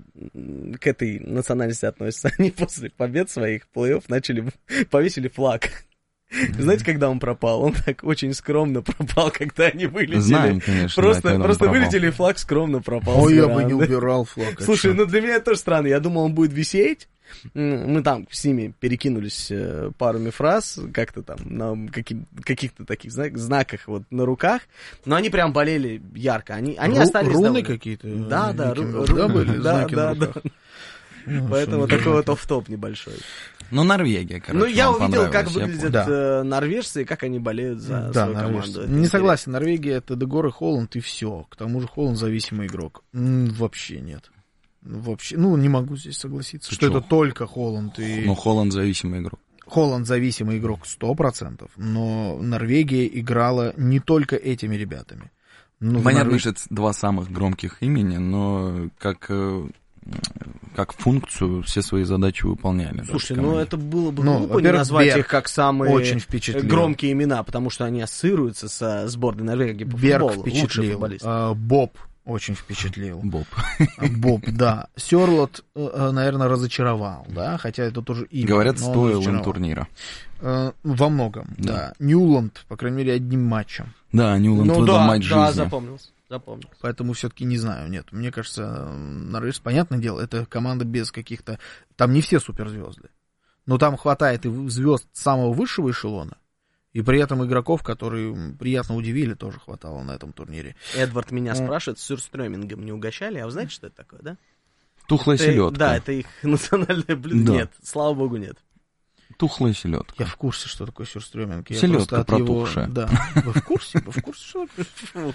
Speaker 9: к этой национальности относятся, они после побед своих плей-офф начали, повесили флаг. Знаете, когда он пропал? Он так очень скромно пропал, когда они вылетели.
Speaker 10: Знаем, конечно.
Speaker 9: Просто,
Speaker 10: да,
Speaker 9: просто вылетели, флаг скромно пропал.
Speaker 8: Ой, я бы не убирал флаг.
Speaker 9: Слушай, ну для меня это тоже странно. Я думал, он будет висеть. Мы там с ними перекинулись парами фраз, как-то там на каких- каких-то таких знак- знаках вот на руках. Но они прям болели ярко. Они, они
Speaker 8: Ру-
Speaker 9: остались
Speaker 8: руны
Speaker 9: довольны.
Speaker 8: какие-то?
Speaker 9: Да, да, ру-
Speaker 8: ру-
Speaker 9: ру-
Speaker 8: да, были
Speaker 9: да,
Speaker 8: знаки
Speaker 9: да,
Speaker 8: на руках?
Speaker 9: да.
Speaker 8: Ну,
Speaker 9: Поэтому такой вот офф-топ небольшой.
Speaker 10: Ну, Норвегия, короче,
Speaker 9: Ну, я
Speaker 10: вам
Speaker 9: увидел, как
Speaker 10: понравилось, я
Speaker 9: выглядят
Speaker 8: Да.
Speaker 9: э, норвежцы и как они болеют за
Speaker 8: Да,
Speaker 9: свою
Speaker 8: норвежцы.
Speaker 9: команду. Это
Speaker 8: Не
Speaker 9: интересно.
Speaker 8: согласен, Норвегия это Дегор и Холланд и все. К тому же Холланд зависимый игрок. М, вообще нет. Вообще, ну, не могу здесь согласиться,
Speaker 10: Ты
Speaker 8: что
Speaker 10: чё?
Speaker 8: это только Холланд и...
Speaker 10: Ну, Холланд зависимый игрок.
Speaker 8: Холланд зависимый игрок сто процентов, но Норвегия играла не только этими ребятами. Ну,
Speaker 10: Понятно,
Speaker 8: Норвег...
Speaker 10: что это два самых громких имени, но как, э, как функцию все свои задачи выполняли.
Speaker 9: Слушай,
Speaker 10: даже
Speaker 9: ну
Speaker 10: команде.
Speaker 9: это было бы
Speaker 8: Ну,
Speaker 9: глупо не
Speaker 8: во-первых,
Speaker 9: назвать
Speaker 8: Берг
Speaker 9: их как самые
Speaker 8: очень впечатлил.
Speaker 9: громкие имена, потому что они ассоциируются со сборной Норвегии по
Speaker 8: Берг
Speaker 9: футболу. Лучший
Speaker 8: впечатлил,
Speaker 9: футболист.
Speaker 8: а, Боб очень впечатлил.
Speaker 10: Боб.
Speaker 8: Боб, да. Сёрлот, наверное, разочаровал, да, хотя это тоже имя.
Speaker 10: Говорят,
Speaker 8: но он
Speaker 10: стоил им
Speaker 8: разочаровал.
Speaker 10: турнира.
Speaker 8: Э, Во многом, да.
Speaker 10: Да.
Speaker 8: Ньюланд, по крайней мере, одним матчем.
Speaker 10: Да, Ньюланд
Speaker 9: Ну
Speaker 10: выдал
Speaker 9: да,
Speaker 10: матч
Speaker 9: да,
Speaker 10: жизни.
Speaker 9: запомнился. Запомнился.
Speaker 8: Поэтому все-таки не знаю, нет. Мне кажется, Норвеж, понятное дело, это команда без каких-то... Там не все суперзвезды. Но там хватает и звезд самого высшего эшелона. И при этом игроков, которые приятно удивили, тоже хватало на этом турнире.
Speaker 9: Эдвард меня
Speaker 8: Ну.
Speaker 9: спрашивает, сюрстрёмингом не угощали? А вы знаете, что это такое, да?
Speaker 10: Тухлая
Speaker 9: Это-
Speaker 10: селедка.
Speaker 9: Да, это их национальное блюдо.
Speaker 10: Да.
Speaker 9: Нет, слава богу, нет.
Speaker 10: Тухлая селедка.
Speaker 8: Я в курсе, что такое сюрстрёминг. Я
Speaker 10: Селедка
Speaker 8: просто от его-
Speaker 10: протухшая.
Speaker 8: Да. Вы в курсе? Вы в курсе, что такое?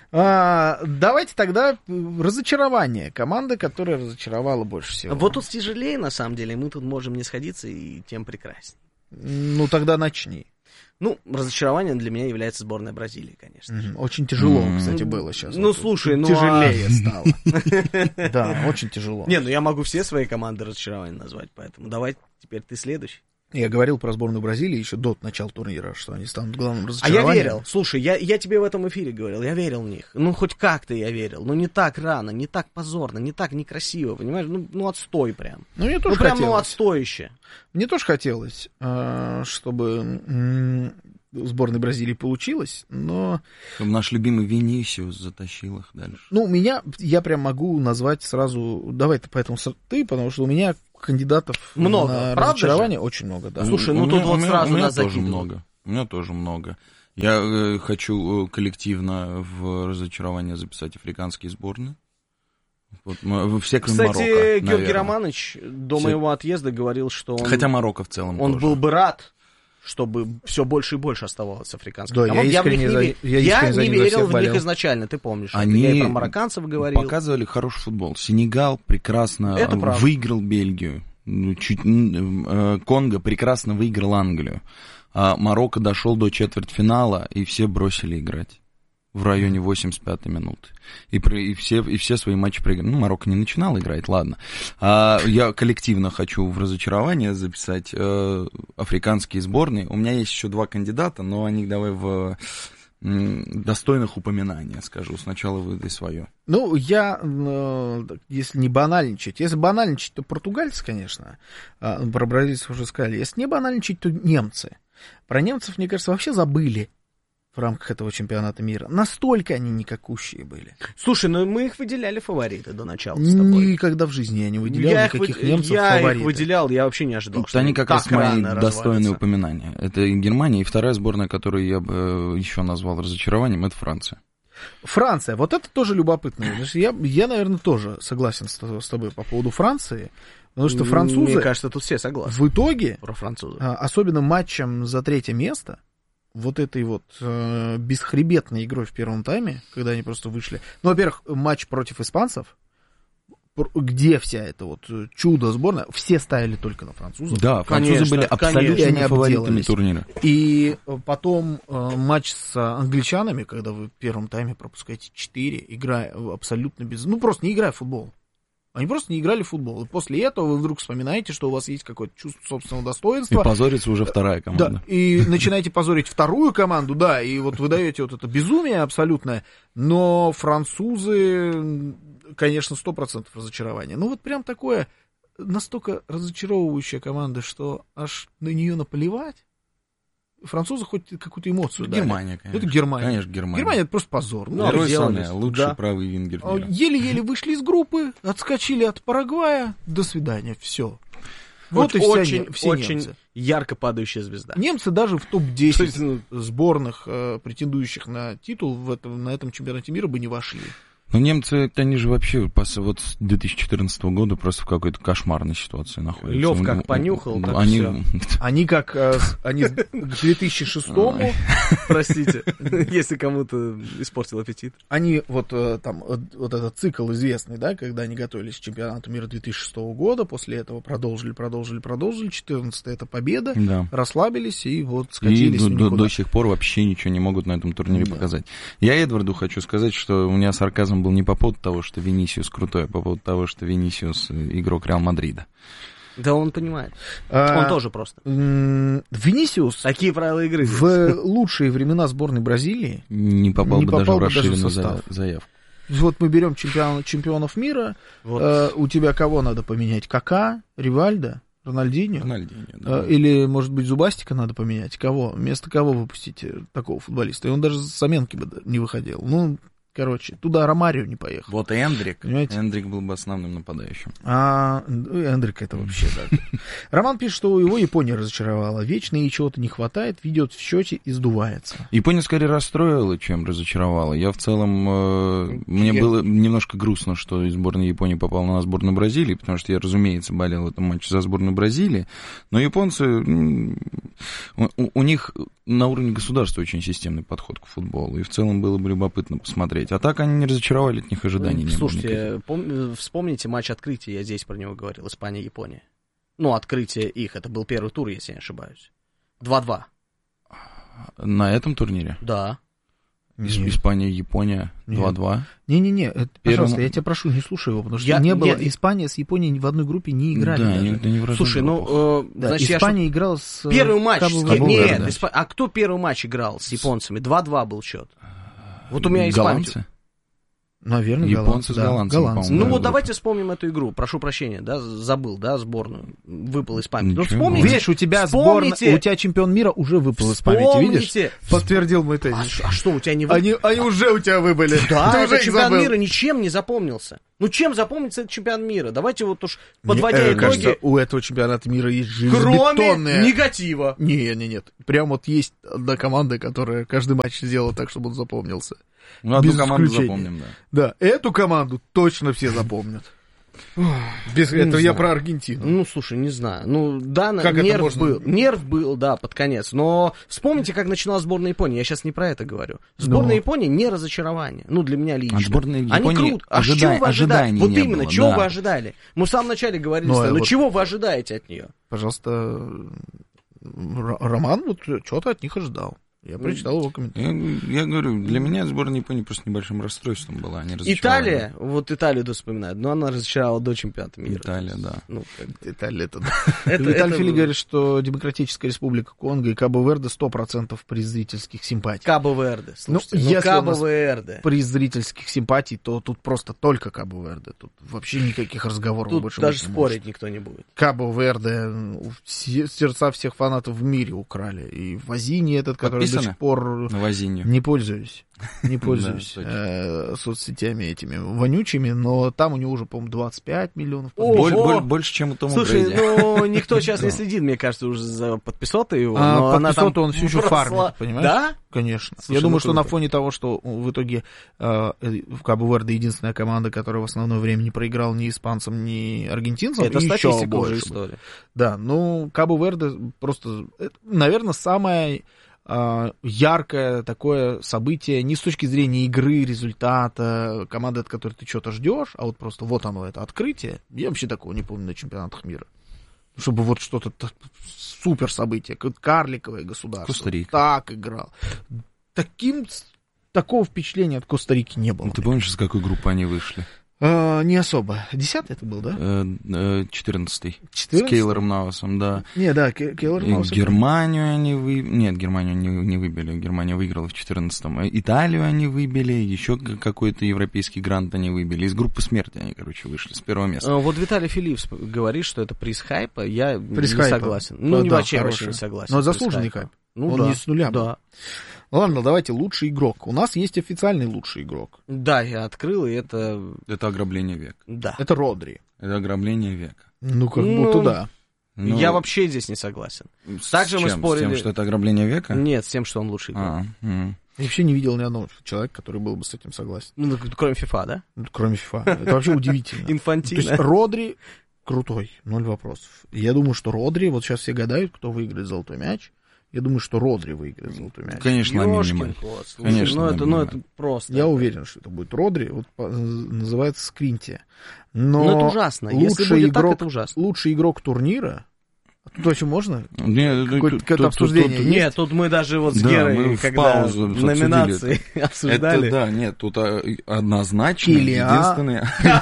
Speaker 8: А, Давайте тогда разочарование. Команда, которая разочаровала больше всего.
Speaker 9: Вот тут тяжелее, на самом деле. Мы тут можем не сходиться, и тем прекраснее.
Speaker 8: Ну, тогда начни.
Speaker 9: Ну, разочарованием для меня является сборная Бразилии, конечно.
Speaker 8: Мгм. Очень тяжело,
Speaker 10: М.
Speaker 8: кстати, было сейчас.
Speaker 9: Ну,
Speaker 8: Вот
Speaker 9: слушай, ну,
Speaker 8: тяжелее
Speaker 9: а-
Speaker 8: стало. Да, очень тяжело.
Speaker 9: Не, ну я могу все свои команды разочарования назвать, поэтому давай теперь ты следующий.
Speaker 8: Я говорил про сборную Бразилии еще до начала турнира, что они станут главным
Speaker 9: А
Speaker 8: разочарованием.
Speaker 9: я верил. Слушай, я, я тебе в этом эфире говорил, я верил в них. Ну, хоть как-то я верил. Но не так рано, не так позорно, не так некрасиво, понимаешь? Ну, ну отстой прям.
Speaker 8: Ну, мне тоже
Speaker 9: ну, прям,
Speaker 8: хотелось.
Speaker 9: ну, отстоище.
Speaker 8: Мне тоже хотелось, чтобы сборной Бразилии получилось, но...
Speaker 10: Чтобы наш любимый Винисиус затащил их дальше.
Speaker 8: Ну, у меня, я прям могу назвать сразу... Давай ты поэтому ты, потому что у меня кандидатов
Speaker 9: много,
Speaker 8: на
Speaker 9: правда
Speaker 8: разочарование
Speaker 9: же?
Speaker 8: очень много, да.
Speaker 9: Слушай, ну
Speaker 10: у
Speaker 9: тут
Speaker 10: меня,
Speaker 9: вот
Speaker 10: у меня,
Speaker 9: сразу
Speaker 10: у меня
Speaker 9: нас
Speaker 10: тоже
Speaker 9: закидывают.
Speaker 10: много. У меня тоже много. Я э, хочу коллективно в разочарование записать африканские сборные. Вот, мы, все, кроме
Speaker 9: Кстати,
Speaker 10: Марокко,
Speaker 9: Георгий
Speaker 10: наверное.
Speaker 9: Романович до
Speaker 10: Все...
Speaker 9: моего отъезда говорил, что он...
Speaker 10: Хотя Марокко в целом
Speaker 9: Он
Speaker 10: тоже.
Speaker 9: был бы рад, чтобы все больше и больше оставалось африканских
Speaker 8: Да,
Speaker 9: команд.
Speaker 8: я
Speaker 9: Я, в них
Speaker 8: искренне
Speaker 9: не,
Speaker 8: за-
Speaker 9: ве-
Speaker 8: я
Speaker 9: я
Speaker 8: искренне за
Speaker 9: не
Speaker 8: них за
Speaker 9: верил
Speaker 8: всех
Speaker 9: в
Speaker 8: болел.
Speaker 9: них изначально, ты помнишь.
Speaker 10: Они
Speaker 9: Я и про марокканцев говорил.
Speaker 10: показывали хороший футбол. Сенегал прекрасно
Speaker 9: Это правда.
Speaker 10: выиграл Бельгию. Ну, чуть, э, Конго прекрасно выиграл Англию. А Марокко дошел до четвертьфинала, и все бросили играть в районе восемьдесят пятой минуты. И, про, и, все, и все свои матчи проиграли. Ну, Марокко не начинал играть, ладно. А я коллективно хочу в разочарование записать э, африканские сборные. У меня есть еще два кандидата, но они давай в м, достойных упоминания скажу. Сначала выдай свое.
Speaker 8: Ну, я, э, если не банальничать, если банальничать, то португальцы, конечно, а, про бразильцев уже сказали, если не банальничать, то немцы. Про немцев, мне кажется, вообще забыли в рамках этого чемпионата мира. Настолько они никакущие были.
Speaker 9: Слушай, ну мы их выделяли фавориты до начала с тобой.
Speaker 8: Никогда в жизни я не выделял
Speaker 9: я их
Speaker 8: никаких
Speaker 9: вы-
Speaker 8: немцев
Speaker 9: Я
Speaker 8: фавориты.
Speaker 9: их выделял, я вообще не ожидал,
Speaker 10: Это
Speaker 9: что
Speaker 10: они
Speaker 9: они
Speaker 10: как
Speaker 9: так
Speaker 10: раз мои
Speaker 9: рано
Speaker 10: достойные
Speaker 9: развалятся.
Speaker 10: упоминания. Это Германия, и вторая сборная, которую я бы еще назвал разочарованием, это Франция.
Speaker 8: Франция, вот это тоже любопытно. Знаешь, Я, я, наверное, тоже согласен с, с тобой по поводу Франции, потому что французы...
Speaker 9: Мне кажется, тут все согласны.
Speaker 8: В итоге,
Speaker 9: Про французов.
Speaker 8: а, особенно матчем за третье место, вот этой вот э, бесхребетной игрой в первом тайме, когда они просто вышли... Ну, во-первых, матч против испанцев, пр- где вся эта вот чудо сборная, все ставили только на французов.
Speaker 10: Да, французы
Speaker 9: Конечно,
Speaker 10: были
Speaker 9: конечно.
Speaker 8: И они
Speaker 10: абсолютными фаворитами
Speaker 8: обделались.
Speaker 10: турнира.
Speaker 8: И потом э, матч с англичанами, когда вы в первом тайме пропускаете четыре, играя абсолютно без... Ну, просто не играя в футбол. Они просто не играли в футбол. И после этого вы вдруг вспоминаете, что у вас есть какое-то чувство собственного
Speaker 10: И
Speaker 8: достоинства.
Speaker 10: позорится уже вторая команда.
Speaker 8: Да, и начинаете позорить вторую команду, да, и вот вы даете вот это безумие абсолютное, но французы, конечно, сто процентов разочарование. Ну вот прям такое, настолько разочаровывающая команда, что аж на нее наплевать. Французы хоть какую-то эмоцию дали.
Speaker 10: Германия, конечно.
Speaker 8: Это Германия.
Speaker 10: Конечно, Германия.
Speaker 8: Германия это просто позор. Ну,
Speaker 10: Герой
Speaker 8: сделали.
Speaker 10: Соне, лучший
Speaker 8: Да.
Speaker 10: правый вингер
Speaker 8: А,
Speaker 10: мира.
Speaker 8: Еле-еле вышли из группы, отскочили от Парагвая, до свидания, все.
Speaker 9: Вот
Speaker 8: Вот и вся
Speaker 9: очень,
Speaker 8: не- все
Speaker 9: очень
Speaker 8: немцы.
Speaker 9: ярко падающая звезда.
Speaker 8: Немцы даже в топ десять
Speaker 9: То есть,
Speaker 8: сборных, э, претендующих на титул в этом, на этом чемпионате мира бы не вошли.
Speaker 10: Но немцы, они же вообще пос- вот с две тысячи четырнадцатого года просто в какой-то кошмарной ситуации находятся.
Speaker 9: Лев как
Speaker 10: Ну,
Speaker 9: понюхал, так
Speaker 10: они...
Speaker 9: всё.
Speaker 8: Они как э, с- они к две тысячи шестому,
Speaker 9: Простите, если кому-то испортил аппетит.
Speaker 8: они вот э, там э, вот этот цикл известный, да, когда они готовились к чемпионату мира две тысячи шестого года, после этого продолжили, продолжили, продолжили, четырнадцатый это победа,
Speaker 10: Да.
Speaker 8: расслабились и вот
Speaker 10: И
Speaker 8: скатились
Speaker 10: до,
Speaker 8: в
Speaker 10: до-
Speaker 8: никуда.
Speaker 10: до сих пор вообще ничего не могут на этом турнире
Speaker 8: Да.
Speaker 10: показать. Я Эдварду хочу сказать, что у меня сарказм был не по поводу того, что Винисиус крутой, а по поводу того, что Винисиус игрок Реал Мадрида.
Speaker 9: Да он понимает.
Speaker 8: А,
Speaker 9: Он тоже просто.
Speaker 8: м, Винисиус
Speaker 9: Такие правила игры.
Speaker 8: в лучшие времена сборной Бразилии,
Speaker 10: Не попал
Speaker 8: Не
Speaker 10: бы даже
Speaker 8: попал
Speaker 10: в
Speaker 8: бы даже в
Speaker 10: расширенную
Speaker 8: состав.
Speaker 10: за- заявку.
Speaker 8: вот мы берем чемпион, чемпионов мира,
Speaker 9: Вот.
Speaker 8: э, у тебя кого надо поменять? Кака, Ривальдо, Рональдиньо?
Speaker 10: Рональдиньо, да.
Speaker 8: Э, Или, может быть, Зубастика надо поменять? Кого? Вместо кого выпустить э, такого футболиста? И он даже с заменки бы не выходил. Ну, короче, туда Ромарио не поехал.
Speaker 10: Вот Эндрик.
Speaker 8: Понимаете?
Speaker 10: Эндрик был бы основным нападающим.
Speaker 8: А ну, Эндрик это вообще, да. Роман пишет, что его Япония разочаровала. Вечно ей чего-то не хватает, ведет в счете и сдувается.
Speaker 10: Япония скорее расстроила, чем разочаровала. Я в целом... э, мне
Speaker 8: Я-
Speaker 10: было немножко грустно, что сборная Японии попала на сборную Бразилии, потому что я, разумеется, болел в этом матче за сборную Бразилии. Но японцы... м, У, у- у них на уровне государства очень системный подход к футболу. И в целом было бы любопытно посмотреть. А так они не разочаровали, от них ожиданий не было никаких.
Speaker 9: Слушайте, пом- вспомните матч открытия, я здесь про него говорил, Испания-Япония. Ну, открытие их, это был первый тур, если я не ошибаюсь. два-два.
Speaker 10: На этом турнире?
Speaker 9: Да.
Speaker 10: Испания, Япония два-два.
Speaker 8: Не-не-не, это, пожалуйста,
Speaker 10: Первым...
Speaker 8: я тебя прошу, не слушай его, потому что
Speaker 9: я...
Speaker 8: не было...
Speaker 9: Нет,
Speaker 8: Испания с Японией в одной группе не играли.
Speaker 10: Да,
Speaker 8: даже.
Speaker 10: они, они в
Speaker 9: Слушай, ну, э,
Speaker 8: да,
Speaker 9: значит,
Speaker 8: Испания
Speaker 9: я...
Speaker 8: играла с...
Speaker 9: Первый матч...
Speaker 8: Кабо
Speaker 9: С...
Speaker 8: Верде.
Speaker 9: Нет,
Speaker 10: да.
Speaker 9: Исп... а кто первый матч играл с японцами? два-два был счет. Вот у меня есть
Speaker 10: голландцы?
Speaker 9: память.
Speaker 8: Наверное,
Speaker 10: Японцы
Speaker 8: голландцы.
Speaker 10: с голландцами,
Speaker 8: да, голландцы.
Speaker 9: Ну
Speaker 10: да,
Speaker 9: вот
Speaker 10: да.
Speaker 9: давайте вспомним эту игру. Прошу прощения, да, забыл, да, сборную. Выпал из памяти. Ну
Speaker 10: Ничего.
Speaker 9: вспомните.
Speaker 8: Видишь, у тебя сборная,
Speaker 9: вспомните,
Speaker 8: у тебя чемпион мира уже выпал из памяти, видишь?
Speaker 9: вспомните.
Speaker 8: Подтвердил мой
Speaker 9: А,
Speaker 8: тезис.
Speaker 9: ш- а что, у тебя не выпал?
Speaker 8: Они, они уже у тебя выбыли.
Speaker 9: Да,
Speaker 8: Ты
Speaker 9: это
Speaker 8: уже их
Speaker 9: чемпионат
Speaker 8: забыл.
Speaker 9: мира ничем не запомнился. Ну чем запомнится этот чемпионат мира? Давайте вот уж, подводя
Speaker 8: Мне, э,
Speaker 9: итоги,
Speaker 8: кажется, у этого чемпионата мира есть
Speaker 9: кроме
Speaker 8: железобетонные...
Speaker 9: негатива.
Speaker 8: Не, не, нет. Прям вот есть одна команда, которая каждый матч сделала так, чтобы он запомнился.
Speaker 10: Ну, одну
Speaker 8: Без
Speaker 10: команду
Speaker 8: исключения.
Speaker 10: запомним, да.
Speaker 8: Да, эту команду точно все запомнят. Без
Speaker 9: Не
Speaker 8: этого я
Speaker 9: знаю.
Speaker 8: про Аргентину.
Speaker 9: Ну, слушай, не знаю. Ну, да, на-
Speaker 8: Как это
Speaker 9: нерв
Speaker 8: можно?
Speaker 9: был. Нерв был, да, под конец. Но вспомните, как начинала сборная Японии. Я сейчас не про это говорю. Сборная
Speaker 8: Но.
Speaker 9: Японии не разочарование. Ну, для меня лично.
Speaker 10: От сборной
Speaker 9: Они
Speaker 10: Японии
Speaker 9: круто. А
Speaker 10: ожида-
Speaker 9: чего вы ожидали?
Speaker 10: ожиданий
Speaker 9: Вот
Speaker 10: не
Speaker 9: именно,
Speaker 10: было,
Speaker 9: чего
Speaker 10: да.
Speaker 9: вы ожидали? Мы в самом начале говорили,
Speaker 8: Ну,
Speaker 9: ну,
Speaker 8: а
Speaker 9: ну
Speaker 8: вот-
Speaker 9: чего вы ожидаете от нее?
Speaker 8: Пожалуйста, Р- Роман вот что-то от них ожидал. Я прочитал его комментарий.
Speaker 10: Я, я говорю, для меня сборная Японии просто небольшим расстройством была. Они разочаровали.
Speaker 9: Италия, вот Италию вспоминают, но она разочаровала до чемпионата мира.
Speaker 10: Италия, да.
Speaker 9: Ну, как бы.
Speaker 8: Италия это...
Speaker 9: Это-
Speaker 8: Виталий
Speaker 9: это-
Speaker 8: Фили говорит, что Демократическая Республика Конго и Кабо-Верде сто процентов при зрительских симпатий.
Speaker 9: Кабо-Верде, слушайте,
Speaker 8: Ну,
Speaker 9: ну,
Speaker 8: если у нас
Speaker 9: Кабо-Верде.
Speaker 8: При зрительских симпатий, то тут просто только Кабо-Верде. Тут вообще никаких разговоров
Speaker 9: Тут
Speaker 8: больше
Speaker 9: даже
Speaker 8: быть не
Speaker 9: спорить
Speaker 8: может.
Speaker 9: никто не будет.
Speaker 8: Кабо-Верде ну, все- сердца всех фанатов в мире украли. И Вазини этот, который
Speaker 10: Подписано?
Speaker 8: до сих пор...
Speaker 10: На Вазинью.
Speaker 8: Не пользуюсь. Не пользуюсь
Speaker 10: Да,
Speaker 8: э, соцсетями этими вонючими, но там у него уже, по-моему, двадцать пять миллионов.
Speaker 9: О,
Speaker 10: Боль-
Speaker 9: Ого!
Speaker 10: боль- больше, чем у Тома
Speaker 9: Слушай,
Speaker 10: Брэди.
Speaker 9: ну, никто сейчас не следит, мне кажется, уже за подписоты его.
Speaker 8: А,
Speaker 9: но она
Speaker 8: подписоту
Speaker 9: там
Speaker 8: он все еще
Speaker 9: бросла-
Speaker 8: фармит, понимаешь?
Speaker 9: Да?
Speaker 8: Конечно.
Speaker 9: Слушай,
Speaker 8: Я думаю,
Speaker 9: ну
Speaker 8: что
Speaker 9: круто.
Speaker 8: на фоне того, что в итоге э, в Кабо-Верде единственная команда, которая в основное время не проиграла ни испанцам, ни аргентинцам.
Speaker 9: Это
Speaker 8: и еще
Speaker 9: статистика уже
Speaker 8: больше.
Speaker 9: история.
Speaker 8: Да, ну, Кабо-Верде просто, это, наверное, самое э, яркое такое событие, не с точки зрения игры, результата, команды, от которой ты что-то ждешь, а вот просто вот оно, это открытие. Я вообще такого не помню на чемпионатах мира. Чтобы вот что-то т- супер событие, как карликовое государство.
Speaker 10: Коста-Рика.
Speaker 8: Так играл. Таким, такого впечатления от Коста-Рики не было.
Speaker 10: Ты помнишь, из какой группы они вышли?
Speaker 8: А, не особо. Десятый это был, да?
Speaker 10: Э, э, Четырнадцатый. С
Speaker 8: Четырнадцатый?
Speaker 10: Кейлором Навасом, да.
Speaker 8: Не, да, Ке- Кейлор
Speaker 10: И
Speaker 8: Наус.
Speaker 10: Германию они вы... Нет, Германию не, не выбили. Германия выиграла в четырнадцатом. Италию они выбили, еще какой-то европейский грант они выбили. Из группы смерти они, короче, вышли с первого места.
Speaker 9: А, Вот Виталий Филипп говорит, что это приз хайпа. Я
Speaker 8: Приз
Speaker 9: не
Speaker 8: хайпа.
Speaker 9: согласен. Ну,
Speaker 8: Да,
Speaker 9: вообще,
Speaker 8: хороший.
Speaker 9: вообще не согласен.
Speaker 8: Но
Speaker 9: Приз
Speaker 8: заслуженный
Speaker 9: хайпа.
Speaker 8: хайп.
Speaker 9: Ну,
Speaker 8: Он
Speaker 9: да.
Speaker 8: не с нуля был.
Speaker 9: Да.
Speaker 8: Ладно, давайте лучший игрок. У нас есть официальный лучший игрок.
Speaker 9: Да, я открыл, и это...
Speaker 10: Это ограбление века.
Speaker 9: Да.
Speaker 8: Это Родри.
Speaker 10: Это ограбление века.
Speaker 8: Ну, как
Speaker 9: Ну,
Speaker 8: будто да.
Speaker 10: Ну,
Speaker 9: Я вообще здесь не согласен.
Speaker 10: с
Speaker 9: Также мы
Speaker 10: чем?
Speaker 9: спорили...
Speaker 10: С тем, что это ограбление века?
Speaker 9: Нет, с тем, что он лучший игрок.
Speaker 10: А, м.
Speaker 8: Я вообще не видел ни одного человека, который был бы с этим согласен.
Speaker 9: Ну, кроме FIFA, да?
Speaker 8: Ну, кроме FIFA. Это вообще удивительно. То есть
Speaker 9: Инфантино.
Speaker 8: Родри крутой, ноль вопросов. Я думаю, что Родри, вот сейчас все гадают, кто выиграет золотой мяч. Я думаю, что Родри выиграет золотой мяч.
Speaker 10: Конечно, Ламин
Speaker 9: Ёшкин
Speaker 10: Ямаль.
Speaker 9: кот, слушай,
Speaker 10: Конечно,
Speaker 9: ну это,
Speaker 10: Ламин
Speaker 9: ну
Speaker 10: Ямаль.
Speaker 9: это просто.
Speaker 8: Я уверен, что это будет Родри. Вот по- называется скринти. Но
Speaker 9: Ну, это ужасно. Если
Speaker 8: лучший
Speaker 9: будет так,
Speaker 8: игрок,
Speaker 9: это ужасно.
Speaker 8: лучший игрок турнира. Тут вообще можно?
Speaker 10: Нет,
Speaker 8: Какое-то-
Speaker 10: тут-
Speaker 8: какое-то
Speaker 10: тут-
Speaker 8: обсуждение
Speaker 10: тут-
Speaker 8: есть?
Speaker 9: Нет, тут мы даже вот с
Speaker 10: Да,
Speaker 9: Герой,
Speaker 10: мы в
Speaker 9: когда
Speaker 10: паузу обсудили
Speaker 9: номинации обсуждали.
Speaker 10: Это да, нет, тут а, однозначно
Speaker 8: Килиан.
Speaker 10: единственный...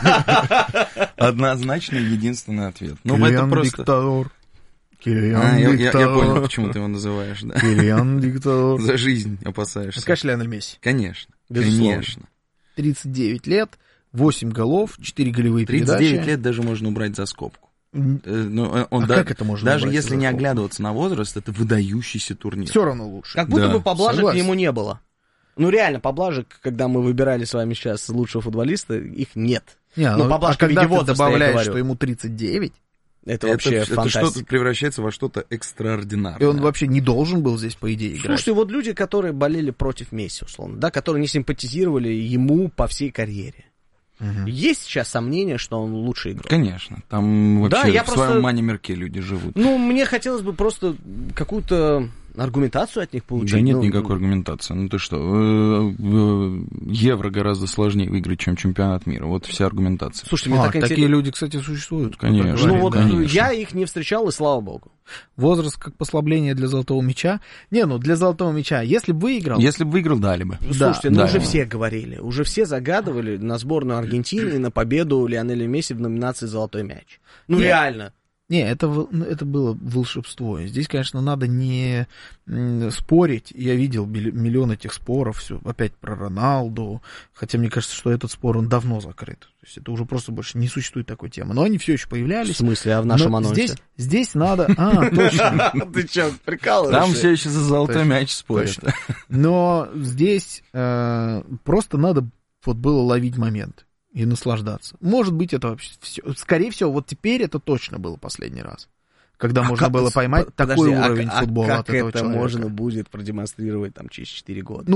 Speaker 10: Однозначно единственный ответ. Ну, это
Speaker 8: Килиан
Speaker 10: просто...
Speaker 8: диктатор. Килиан
Speaker 10: А, я, я- я
Speaker 8: диктатор.
Speaker 10: понял, почему ты его называешь, да.
Speaker 8: Килиан диктатор.
Speaker 10: За жизнь опасаешься.
Speaker 8: Скажешь, Лионель Месси.
Speaker 10: Конечно,
Speaker 8: Безусловно.
Speaker 10: конечно.
Speaker 8: тридцать девять лет, восемь голов, четыре голевые
Speaker 10: тридцать
Speaker 8: передачи.
Speaker 10: девять лет даже можно убрать за скобку.
Speaker 8: М,
Speaker 10: Э, ну, э, он
Speaker 8: А
Speaker 10: да-
Speaker 8: как это можно
Speaker 10: Даже
Speaker 8: убрать
Speaker 10: если
Speaker 8: за
Speaker 10: не
Speaker 8: скобку?
Speaker 10: оглядываться на возраст, это выдающийся турнир.
Speaker 8: Все равно лучше.
Speaker 9: Как будто
Speaker 10: Да.
Speaker 9: бы поблажек
Speaker 8: Согласен.
Speaker 9: ему не было. Ну реально, поблажек, когда мы выбирали с вами сейчас лучшего футболиста, их нет.
Speaker 8: Не,
Speaker 9: Ну,
Speaker 8: ну,
Speaker 9: поблажка
Speaker 8: а
Speaker 9: в виде
Speaker 8: когда ты
Speaker 9: возраста, я
Speaker 8: добавляешь,
Speaker 9: говорю.
Speaker 8: что ему тридцать девять,
Speaker 9: Это,
Speaker 10: Это,
Speaker 9: вообще
Speaker 10: это
Speaker 9: фантастика.
Speaker 10: что-то превращается во что-то экстраординарное.
Speaker 8: и он вообще не должен был здесь, по идее, играть.
Speaker 9: Слушайте, вот люди, которые болели против Месси, условно, да, которые не симпатизировали ему по всей карьере.
Speaker 8: Мгм.
Speaker 9: Есть сейчас сомнение, что он лучший игрок?
Speaker 10: Конечно, там вообще
Speaker 9: Да, я
Speaker 10: в
Speaker 9: просто-
Speaker 10: своем мане-мирке люди живут.
Speaker 9: Ну, мне хотелось бы просто какую-то аргументацию от них получить.
Speaker 10: Да нет
Speaker 9: ну,
Speaker 10: никакой аргументации. Ну ты что, Евро гораздо сложнее выиграть, чем чемпионат мира. Вот вся аргументация.
Speaker 9: Слушайте, мне
Speaker 8: а,
Speaker 9: так
Speaker 8: такие
Speaker 9: интересно.
Speaker 8: люди, кстати, существуют.
Speaker 10: Конечно.
Speaker 9: Ну вот
Speaker 10: конечно.
Speaker 9: я их не встречал, и слава богу.
Speaker 8: Возраст как послабление для золотого мяча. Не, ну для золотого мяча, если бы выиграл...
Speaker 10: Если бы выиграл, дали бы.
Speaker 9: Слушайте,
Speaker 8: да,
Speaker 9: ну
Speaker 10: да.
Speaker 9: уже все говорили, уже все загадывали на сборную Аргентины и на победу Лионеля Месси в номинации «Золотой мяч». Ну
Speaker 8: Нет.
Speaker 9: реально.
Speaker 8: Не, это, в- это было волшебство. Здесь, конечно, надо не м, спорить. Я видел били- миллион этих споров, все опять про Роналду. Хотя мне кажется, что этот спор, он давно закрыт. То есть это уже просто больше не существует такой темы. Но они все еще
Speaker 9: В
Speaker 8: появлялись.
Speaker 9: смысле, а в нашем
Speaker 8: Но
Speaker 9: анонсе?
Speaker 8: Здесь, здесь надо... А, точно.
Speaker 9: Ты что, прикалываешься?
Speaker 10: Там все еще за золотой
Speaker 8: Точно,
Speaker 10: мяч спорят.
Speaker 8: точно. Но здесь э, просто надо вот было ловить момент и наслаждаться. Может быть, это вообще все. Скорее всего, вот теперь это точно было последний раз, когда
Speaker 9: А
Speaker 8: можно
Speaker 9: как-
Speaker 8: было поймать
Speaker 9: подожди,
Speaker 8: такой
Speaker 9: а-
Speaker 8: уровень
Speaker 9: а
Speaker 8: футбола
Speaker 9: как
Speaker 8: от этого
Speaker 9: это
Speaker 8: человека.
Speaker 9: можно будет продемонстрировать там через четыре года?
Speaker 8: Ну,